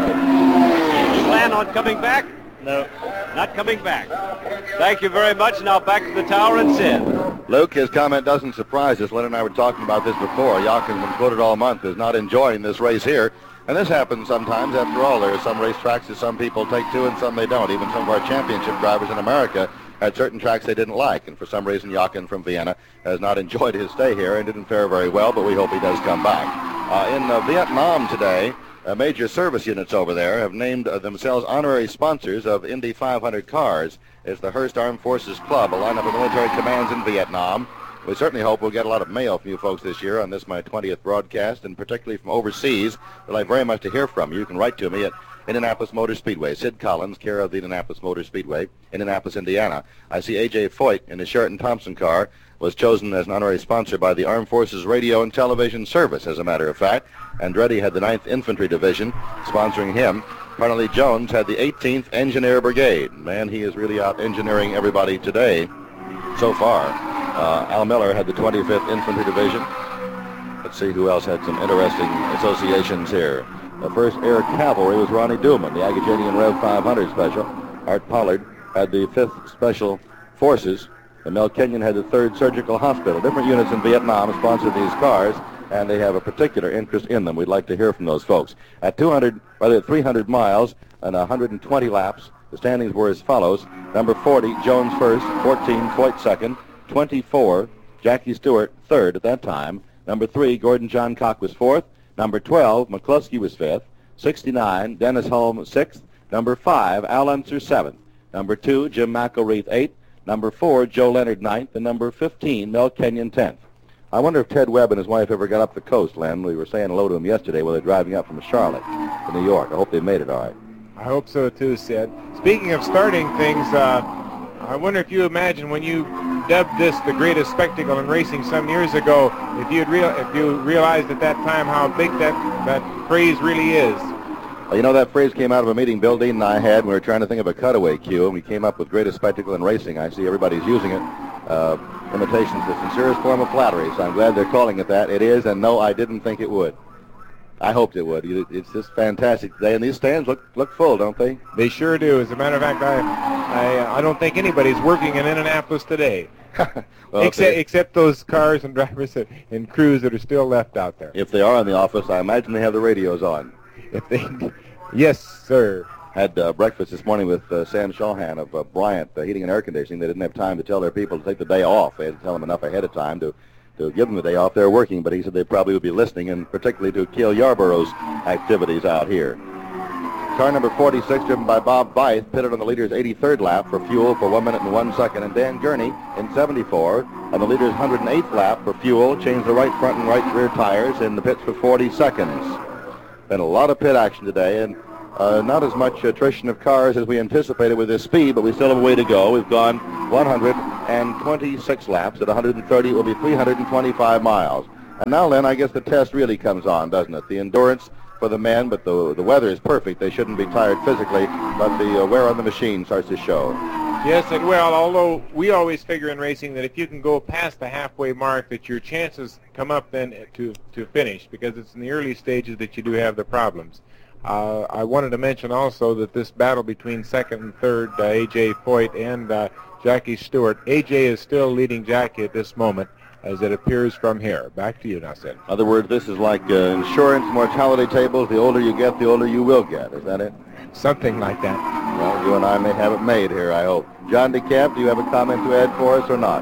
plan on coming back? No. Not coming back. Thank you very much. Now back to the tower and Sid. Luke, his comment doesn't surprise us. Len and I were talking about this before. Jochen, been quoted all month, is not enjoying this race here. And this happens sometimes. After all, there are some racetracks that some people take to and some they don't. Even some of our championship drivers in America had certain tracks they didn't like. And for some reason, Jochen from Vienna has not enjoyed his stay here and didn't fare very well, but we hope he does come back. Uh, in uh, Vietnam today, Uh, major service units over there have named uh, themselves honorary sponsors of Indy five hundred cars. It's the Hearst Armed Forces Club, a lineup of military commands in Vietnam. We certainly hope we'll get a lot of mail from you folks this year on this, my twentieth broadcast, and particularly from overseas. We'd like very much to hear from you. You can write to me at Indianapolis Motor Speedway. Sid Collins, care of the Indianapolis Motor Speedway, Indianapolis, Indiana. I see A J Foyt in the Sheraton Thompson car was chosen as an honorary sponsor by the Armed Forces Radio and Television Service, as a matter of fact. Andretti had the ninth Infantry Division sponsoring him. Parnelly Jones had the eighteenth Engineer Brigade. Man, he is really out engineering everybody today so far. Uh, Al Miller had the twenty-fifth Infantry Division. Let's see who else had some interesting associations here. The first Air Cavalry was Ronnie Duman, the Agajanian Rev five hundred Special. Art Pollard had the fifth Special Forces. And Mel Kenyon had the third Surgical Hospital. Different units in Vietnam sponsored these cars, and they have a particular interest in them. We'd like to hear from those folks. At two hundred, rather three hundred miles and one hundred twenty laps, the standings were as follows. Number forty, Jones first, fourteen, Foyt second, twenty-four, Jackie Stewart third at that time. Number three, Gordon John Cock was fourth. Number twelve, McCluskey was fifth. sixty-nine, Dennis Hulme sixth. Number five, Al Unser seventh. Number two, Jim McElreath eighth. Number four, Joe Leonard ninth. And number fifteen, Mel Kenyon tenth. I wonder if Ted Webb and his wife ever got up the coast, Len. We were saying hello to them yesterday while they're driving up from Charlotte to New York. I hope they made it all right. I hope so too, Sid. Speaking of starting things, uh, I wonder if you imagine when you dubbed this the greatest spectacle in racing some years ago, if you'd real if you realized at that time how big that that phrase really is. Well, you know, that phrase came out of a meeting Bill Dean and I had. We were trying to think of a cutaway cue, and we came up with greatest spectacle in racing. I see everybody's using it. Uh, imitation's the sincerest form of flattery, so I'm glad they're calling it that. It is, and no, I didn't think it would. I hoped it would. It's just fantastic today, and these stands look look full, don't they? They sure do. As a matter of fact, I I, I don't think anybody's working in Indianapolis today. well, except, they, except those cars and drivers that, and crews that are still left out there. If they are in the office, I imagine they have the radios on. If they, yes, sir. Had uh, breakfast this morning with uh, Sam Shawhan of uh, Bryant uh, Heating and Air Conditioning. They didn't have time to tell their people to take the day off. They had to tell them enough ahead of time to, to give them the day off. They're working, but he said they probably would be listening, and particularly to Cale Yarborough's activities out here. Car number forty-six, driven by Bob Byth, pitted on the leader's eighty-third lap for fuel for one minute and one second. And Dan Gurney in seventy-four on the leader's one hundred eighth lap for fuel, changed the right front and right rear tires in the pits for forty seconds. Been a lot of pit action today, and uh, not as much attrition of cars as we anticipated with this speed, but we still have a way to go. We've gone one hundred twenty-six laps. At one hundred thirty, it will be three hundred twenty-five miles. And now, Len, I guess the test really comes on, doesn't it? The endurance for the men, but the the weather is perfect. They shouldn't be tired physically, but the uh, wear on the machine starts to show. Yes, and well, although we always figure in racing that if you can go past the halfway mark, that your chances come up then to, to finish, because it's in the early stages that you do have the problems. Uh, I wanted to mention also that this battle between second and third, uh, A J Foyt and uh, Jackie Stewart, A J is still leading Jackie at this moment, as it appears from here. Back to you now, Sid. In other words, this is like uh, insurance mortality tables. The older you get, the older you will get. Is that it? Something like that. Well, you and I may have it made here, I hope. John DeCamp, do you have a comment to add for us or not?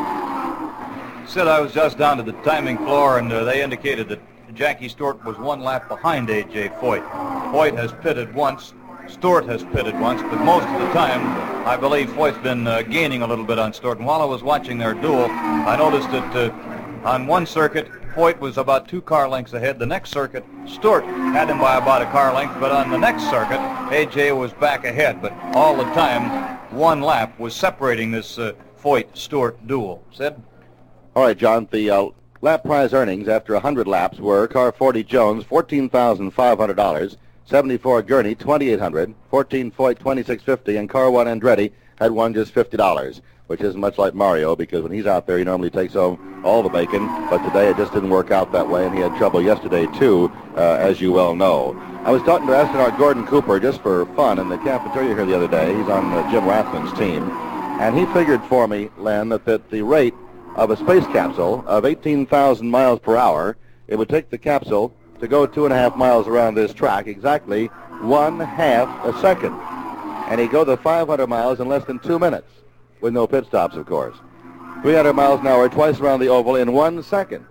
Sid, I was just down to the timing floor, and uh, they indicated that Jackie Stewart was one lap behind A J Foyt. Foyt has pitted once. Stewart has pitted once, but most of the time, I believe Foyt's been uh, gaining a little bit on Stewart. And while I was watching their duel, I noticed that uh, on one circuit, Foyt was about two car lengths ahead. The next circuit, Stewart had him by about a car length, but on the next circuit, A J was back ahead. But all the time, one lap was separating this uh, Foyt-Stewart duel. Sid? All right, John, the uh, lap prize earnings after one hundred laps were car forty Jones, fourteen thousand five hundred dollars. seventy-four Gurney, twenty-eight hundred dollars, fourteen Foyt, twenty-six fifty, and car one Andretti had won just fifty dollars, which isn't much like Mario, because when he's out there, he normally takes home all the bacon, but today it just didn't work out that way, and he had trouble yesterday, too, uh, as you well know. I was talking to astronaut Gordon Cooper just for fun in the cafeteria here the other day. He's on uh, Jim Rathman's team, and he figured for me, Len, that, that the rate of a space capsule of eighteen thousand miles per hour, it would take the capsule to go two and a half miles around this track, exactly one half a second. And he'd go the five hundred miles in less than two minutes, with no pit stops, of course. three hundred miles an hour, twice around the oval in one second.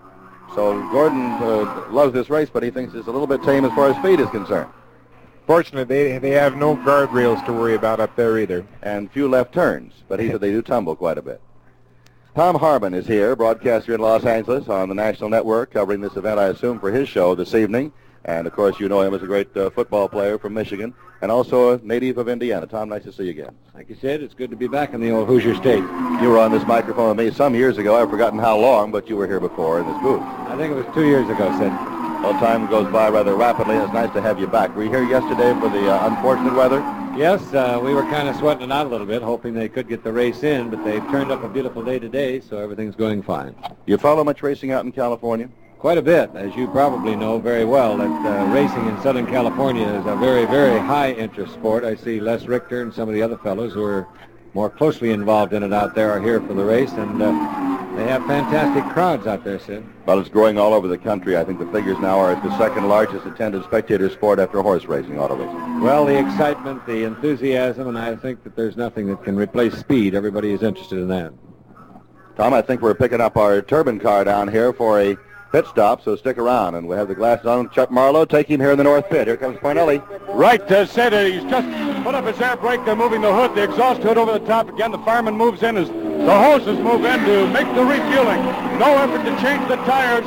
So Gordon uh, loves this race, but he thinks it's a little bit tame as far as speed is concerned. Fortunately, they, they have no guardrails to worry about up there either. And few left turns, but he said they do tumble quite a bit. Tom Harmon is here, broadcaster in Los Angeles on the National Network, covering this event, I assume, for his show this evening. And, of course, you know him as a great uh, football player from Michigan and also a native of Indiana. Tom, nice to see you again. Like you said, it's good to be back in the old Hoosier State. You were on this microphone with me some years ago. I've forgotten how long, but you were here before in this booth. I think it was two years ago, Sid. Well, time goes by rather rapidly, and it's nice to have you back. Were you here yesterday for the uh, unfortunate weather? Yes, uh, we were kind of sweating it out a little bit, hoping they could get the race in, but they've turned up a beautiful day today, so everything's going fine. You follow much racing out in California? Quite a bit, as you probably know very well, that uh, racing in Southern California is a very, very high-interest sport. I see Les Richter and some of the other fellows who are more closely involved in it out there are here for the race, and uh, they have fantastic crowds out there, Sid. Well, it's growing all over the country. I think the figures now are it's the second largest attended spectator sport after horse racing, auto racing. Well, the excitement, the enthusiasm, and I think that there's nothing that can replace speed. Everybody is interested in that. Tom, I think we're picking up our turbine car down here for a pit stop, so stick around, and we'll have the glasses on. Chuck Marlowe, take him here in the north pit. Here comes Parnelli. Right, uh, Sid, uh, he's just put up his air brake. They're moving the hood, the exhaust hood over the top again. The fireman moves in as the hoses move in to make the refueling. No effort to change the tires.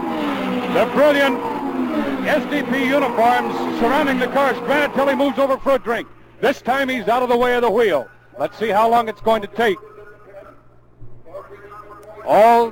The brilliant S D P uniforms surrounding the cars. Granatelli moves over for a drink. This time he's out of the way of the wheel. Let's see how long it's going to take. All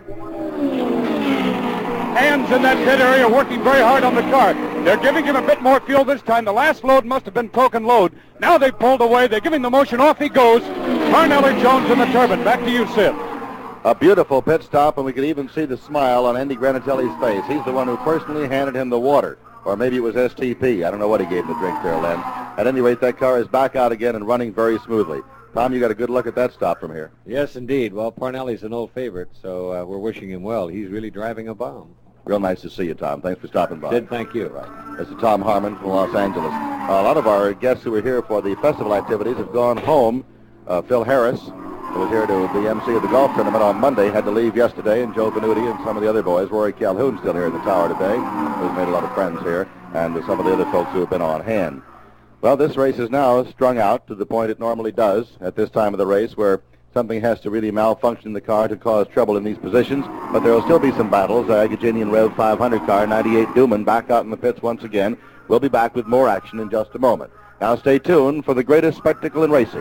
hands in that pit area working very hard on the car. They're giving him a bit more fuel this time. The last load must have been token load. Now they've pulled away. They're giving the motion. Off he goes. Parnelli Jones in the turbine. Back to you, Sid. A beautiful pit stop, and we could even see the smile on Andy Granatelli's face. He's the one who personally handed him the water. Or maybe it was S T P. I don't know what he gave him to drink there, Len. At any rate, that car is back out again and running very smoothly. Tom, you got a good look at that stop from here. Yes, indeed. Well, Parnelli's an old favorite, so uh, we're wishing him well. He's really driving a bomb. Real nice to see you, Tom. Thanks for stopping by. Sid, thank you. Right. This is Tom Harmon from Los Angeles. Uh, a lot of our guests who were here for the festival activities have gone home. Uh, Phil Harris, who was here to the M C of the golf tournament on Monday, had to leave yesterday, and Joe Benuti and some of the other boys. Rory Calhoun still here in the tower today, who's made a lot of friends here, and some of the other folks who have been on hand. Well, this race is now strung out to the point it normally does at this time of the race, where something has to really malfunction in the car to cause trouble in these positions. But there will still be some battles. The Agajanian Rev five hundred car, ninety-eight Duman, back out in the pits once again. We'll be back with more action in just a moment. Now stay tuned for the greatest spectacle in racing.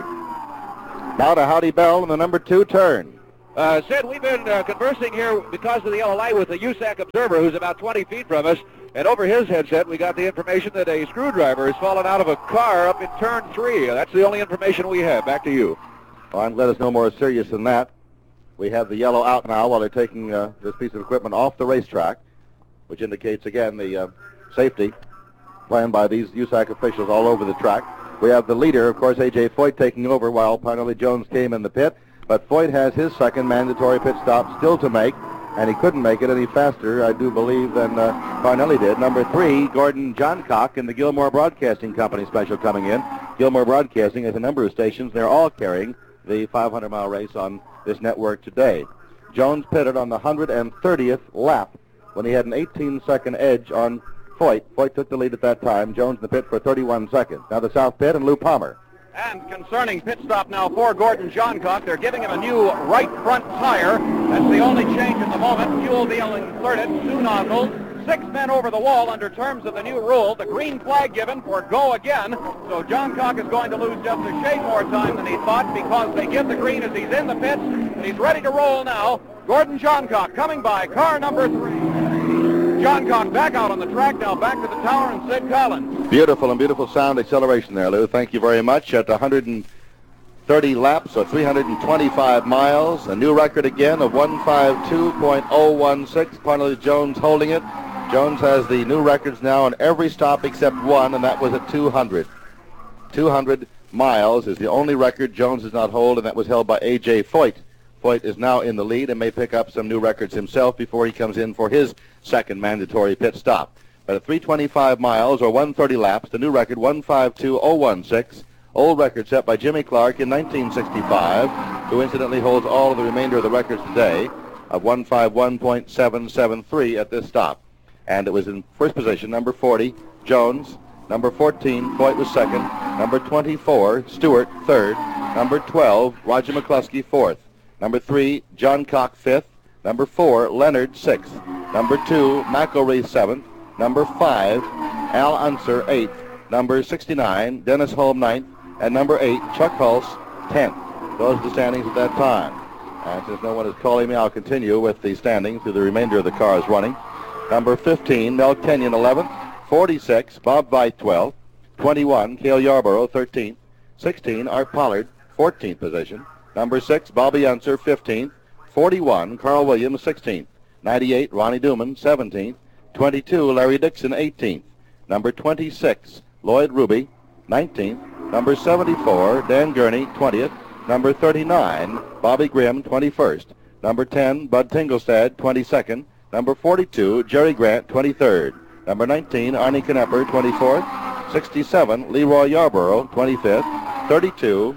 Now to Howdy Bell in the number two turn. Uh, Sid, we've been uh, conversing here because of the yellow light with the U S A C observer, who's about twenty feet from us. And over his headset, we got the information that a screwdriver has fallen out of a car up in turn three. That's the only information we have. Back to you. Well, I'm glad it's no more serious than that. We have the yellow out now while they're taking uh, this piece of equipment off the racetrack, which indicates, again, the uh, safety planned by these U S A C officials all over the track. We have the leader, of course, A J Foyt, taking over while Parnelli Jones came in the pit. But Foyt has his second mandatory pit stop still to make, and he couldn't make it any faster, I do believe, than uh, Parnelli did. Number three, Gordon Johncock in the Gilmore Broadcasting Company special coming in. Gilmore Broadcasting has a number of stations. They're all carrying the five hundred mile race on this network today. Jones pitted on the one hundred thirtieth lap when he had an eighteen second edge on Foyt. Foyt took the lead at that time. Jones in the pit for thirty-one seconds. Now the south pit and Lou Palmer. And concerning pit stop now for Gordon Johncock, they're giving him a new right front tire. That's the only change at the moment. Fuel being inserted, two nozzles, six men over the wall under terms of the new rule. The green flag given for go again. So Johncock is going to lose just a shade more time than he thought because they give the green as he's in the pits. And he's ready to roll now. Gordon Johncock coming by, car number three. Johncock back out on the track, now back to the tower and Sid Collins. Beautiful and beautiful sound acceleration there, Lou. Thank you very much. At one hundred thirty laps, or three hundred twenty-five miles, a new record again of one fifty-two point oh one six. Parnelli Jones holding it. Jones has the new records now on every stop except one, and that was at two hundred. two hundred miles is the only record Jones does not hold, and that was held by A J Foyt. Foyt is now in the lead and may pick up some new records himself before he comes in for his second mandatory pit stop. But at three twenty-five miles, or one thirty laps, the new record, one fifty-two point oh one six. Old record set by Jimmy Clark in nineteen sixty-five, who incidentally holds all of the remainder of the records today, of one fifty-one point seven seven three at this stop. And it was in first position, number forty, Jones. Number fourteen, Foyt was second. Number twenty-four, Stewart, third. Number twelve, Roger McCluskey, fourth. Number three, Johncock, fifth. Number four, Leonard, sixth. Number two, McElree, seventh. Number five, Al Unser, eighth. Number sixty-nine, Dennis Holm, ninth. And number eight, Chuck Hulse, tenth. Those are the standings at that time. And since no one is calling me, I'll continue with the standings through the remainder of the cars running. Number fifteen, Mel Kenyon, eleventh. forty-six, Bob Veit, twelfth. twenty-one, Cale Yarborough, thirteenth. sixteen, Art Pollard, fourteenth position. Number six, Bobby Unser, fifteenth. forty-one, Carl Williams, sixteenth. ninety-eight, Ronnie Duman, seventeenth. twenty-two, Larry Dixon, eighteenth. Number twenty-six, Lloyd Ruby, nineteenth. Number seventy-four, Dan Gurney, twentieth. Number thirty-nine, Bobby Grimm, twenty-first. Number ten, Bud Tingelstad, twenty-second. Number forty-two, Jerry Grant, twenty-third. Number nineteen, Arnie Knepper, twenty-fourth. sixty-seven, Leroy Yarborough, twenty-fifth. thirty-two,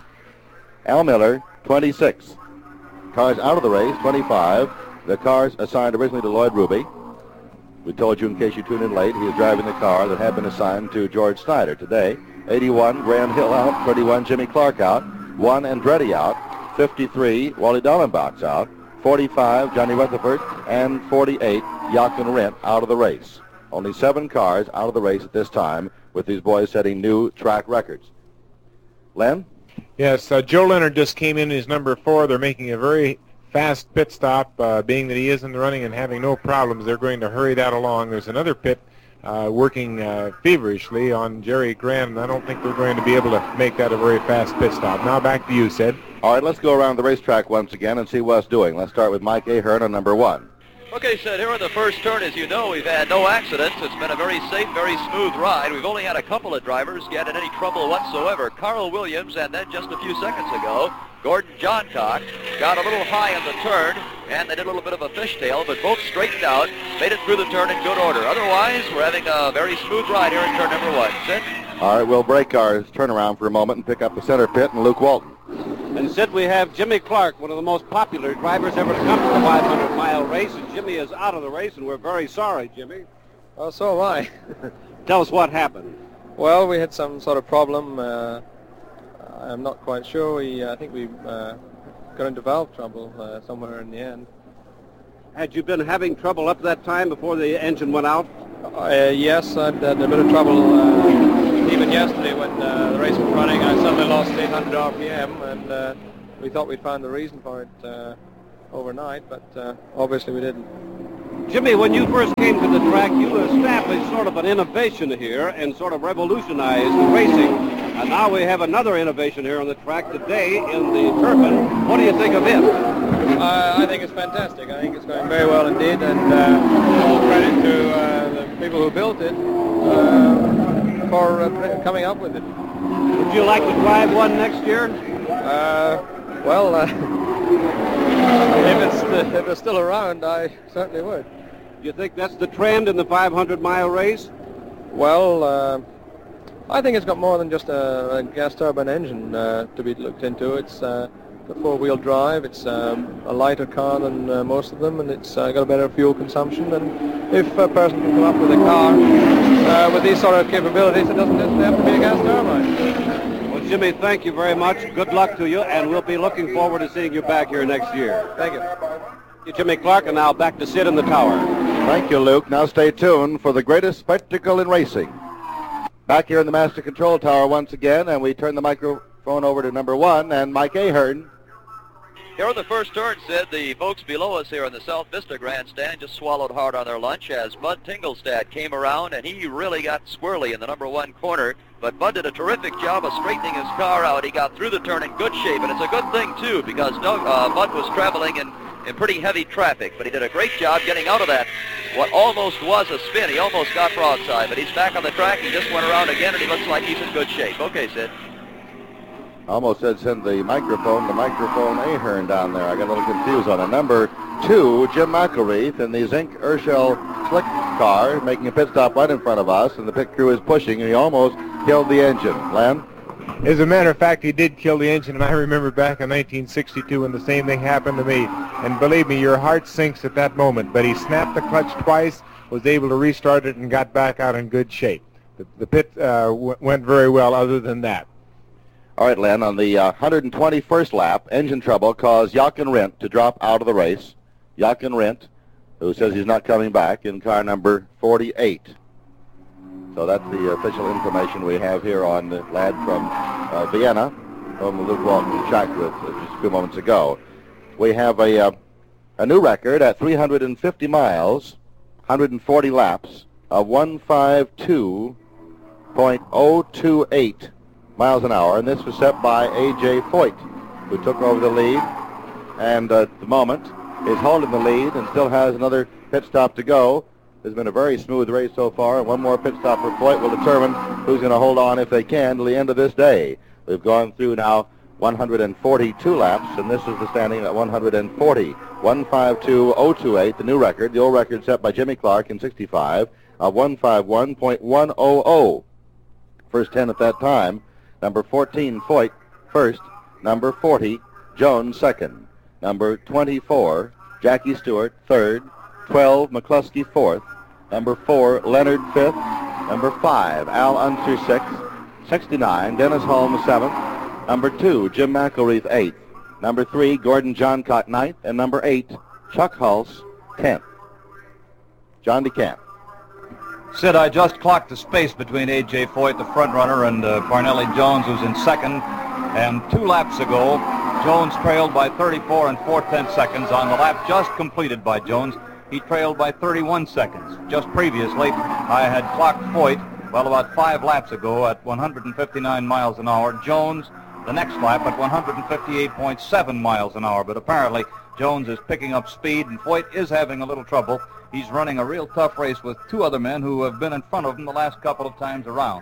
Al Miller, twenty-sixth. Cars out of the race, twenty-five. The cars assigned originally to Lloyd Ruby. We told you in case you tuned in late, he is driving the car that had been assigned to George Snyder today. eighty-one, Graham Hill out. thirty-one, Jimmy Clark out. one, Andretti out. fifty-three, Wally Dallenbach's out. forty-five, Johnny Rutherford. And forty-eight, Jochen Rindt out of the race. Only seven cars out of the race at this time, with these boys setting new track records. Len? Yes, uh, Joe Leonard just came in as number four. They're making a very fast pit stop, uh, being that he is in the running and having no problems. They're going to hurry that along. There's another pit uh, working uh, feverishly on Jerry Grant, and I don't think they're going to be able to make that a very fast pit stop. Now back to you, Sid. All right, let's go around the racetrack once again and see what's doing. Let's start with Mike Ahern on number one. Okay, Sid, here in the first turn, as you know, we've had no accidents. It's been a very safe, very smooth ride. We've only had a couple of drivers get in any trouble whatsoever. Carl Williams, and then just a few seconds ago, Gordon Johncock got a little high in the turn, and they did a little bit of a fishtail, but both straightened out, made it through the turn in good order. Otherwise, we're having a very smooth ride here in turn number one. Sid? All right, we'll break our turnaround for a moment and pick up the center pit and Luke Walton. And Sid, we have Jimmy Clark, one of the most popular drivers ever to come to the five hundred mile race, and Jimmy is out of the race, and we're very sorry, Jimmy. Oh, so am I. Tell us what happened. Well, we had some sort of problem. Uh, I'm not quite sure. We, I think we uh, got into valve trouble uh, somewhere in the end. Had you been having trouble up to that time before the engine went out? Uh, yes, I'd had a bit of trouble uh, even yesterday when uh, the race was running. I suddenly lost eight hundred R P M, and uh, we thought we'd found the reason for it uh, overnight, but uh, obviously we didn't. Jimmy, when you first came to the track, you established sort of an innovation here and sort of revolutionized the racing. And now we have another innovation here on the track today in the Turbine. What do you think of it? Uh, I think it's fantastic. I think it's going very well indeed, and uh, all credit to uh, the people who built it uh, for uh, coming up with it. Would you like to drive one next year? Uh, well, uh, if, it's, if it's still around, I certainly would. Do you think that's the trend in the five hundred mile race? Well, uh, I think it's got more than just a, a gas turbine engine uh, to be looked into. It's uh, a four-wheel drive. It's um, a lighter car than uh, most of them, and it's uh, got a better fuel consumption. And if a person can come up with a car uh, with these sort of capabilities, it doesn't necessarily have to be a gas turbine. Well, Jimmy, thank you very much. Good luck to you, and we'll be looking forward to seeing you back here next year. Thank you. Jimmy Clark, and now back to Sid in the tower. Thank you, Luke. Now stay tuned for the greatest spectacle in racing. Back here in the Master Control Tower once again, and we turn the microphone over to number one, and Mike Ahern. Here on the first turn, Sid, the folks below us here in the South Vista Grandstand just swallowed hard on their lunch as Bud Tingelstad came around, and he really got squirrely in the number one corner. But Bud did a terrific job of straightening his car out. He got through the turn in good shape, and it's a good thing, too, because Doug, uh, Bud was traveling in, in pretty heavy traffic, but he did a great job getting out of that, what almost was a spin. He almost got broadside, but he's back on the track. He just went around again, and he looks like he's in good shape. Okay, Sid. Almost said send the microphone, the microphone Ahern down there. I got a little confused on it. Number two, Jim McElreath in the Zink Urshel slick car, making a pit stop right in front of us, and the pit crew is pushing, and he almost killed the engine. Len? As a matter of fact, he did kill the engine, and I remember back in nineteen sixty-two when the same thing happened to me. And believe me, your heart sinks at that moment. But he snapped the clutch twice, was able to restart it, and got back out in good shape. The, the pit uh, w- went very well other than that. All right, Len, on the uh, one hundred twenty-first lap, engine trouble caused Jochen Rindt to drop out of the race. Jochen Rindt, who says he's not coming back, in car number forty-eight. So that's the official information we have here on the lad from uh, Vienna, whom Luke Walton checked with uh, just a few moments ago. We have a, uh, a new record at three hundred fifty miles, one hundred forty laps, of one fifty-two point oh two eight miles an hour, and this was set by A J Foyt, who took over the lead, and uh, at the moment is holding the lead and still has another pit stop to go. There's been a very smooth race so far, and one more pit stop for Foyt will determine who's going to hold on, if they can, to the end of this day. We've gone through now one hundred forty-two laps, and this is the standing at one hundred forty. one fifty-two point oh two eight, the new record, the old record set by Jimmy Clark in sixty-five, of one fifty-one point one oh oh. First ten at that time. Number fourteen, Foyt, first. Number forty, Jones, second. Number twenty-four, Jackie Stewart, third. twelve, McCluskey, fourth. Number four, Leonard, fifth. Number five, Al Unser, sixth. sixty-nine, Dennis Holmes, seventh. Number two, Jim McElreath, eighth. Number three, Gordon Johncock, ninth. And number eight, Chuck Hulse, tenth. John DeCamp. Sid, I just clocked the space between A J Foyt, the front runner, and uh, Parnelli Jones, who's in second. And two laps ago, Jones trailed by thirty-four and four-tenths seconds. On the lap just completed by Jones, he trailed by thirty-one seconds. Just previously, I had clocked Foyt, well, about five laps ago at one hundred fifty-nine miles an hour. Jones, the next lap, at one hundred fifty-eight point seven miles an hour. But apparently, Jones is picking up speed, and Foyt is having a little trouble. He's running a real tough race with two other men who have been in front of him the last couple of times around.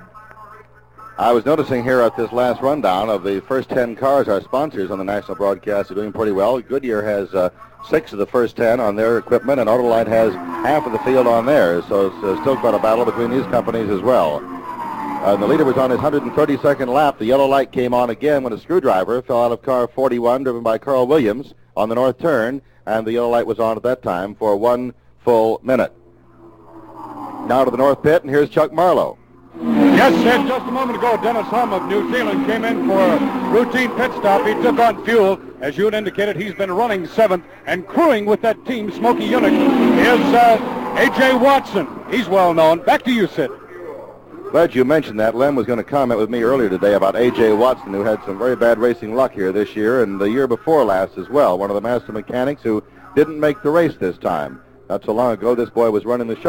I was noticing here at this last rundown of the first ten cars, our sponsors on the national broadcast are doing pretty well. Goodyear has uh, six of the first ten on their equipment, and Autolite has half of the field on theirs, so it's uh, still quite a battle between these companies as well. Uh, the leader was on his one hundred thirty-second lap. The yellow light came on again when a screwdriver fell out of car forty-one, driven by Carl Williams, on the north turn, and the yellow light was on at that time for one full minute. Now to the north pit, and here's Chuck Marlowe. Yes, Sid, just a moment ago, Dennis Hum of New Zealand came in for a routine pit stop. He took on fuel. As you had indicated, he's been running seventh, and crewing with that team, Smoky Eunuch, is uh, A J Watson. He's well known. Back to you, Sid. Glad you mentioned that. Lem was going to comment with me earlier today about A J Watson, who had some very bad racing luck here this year and the year before last as well. One of the master mechanics who didn't make the race this time. Not so long ago, this boy was running the show.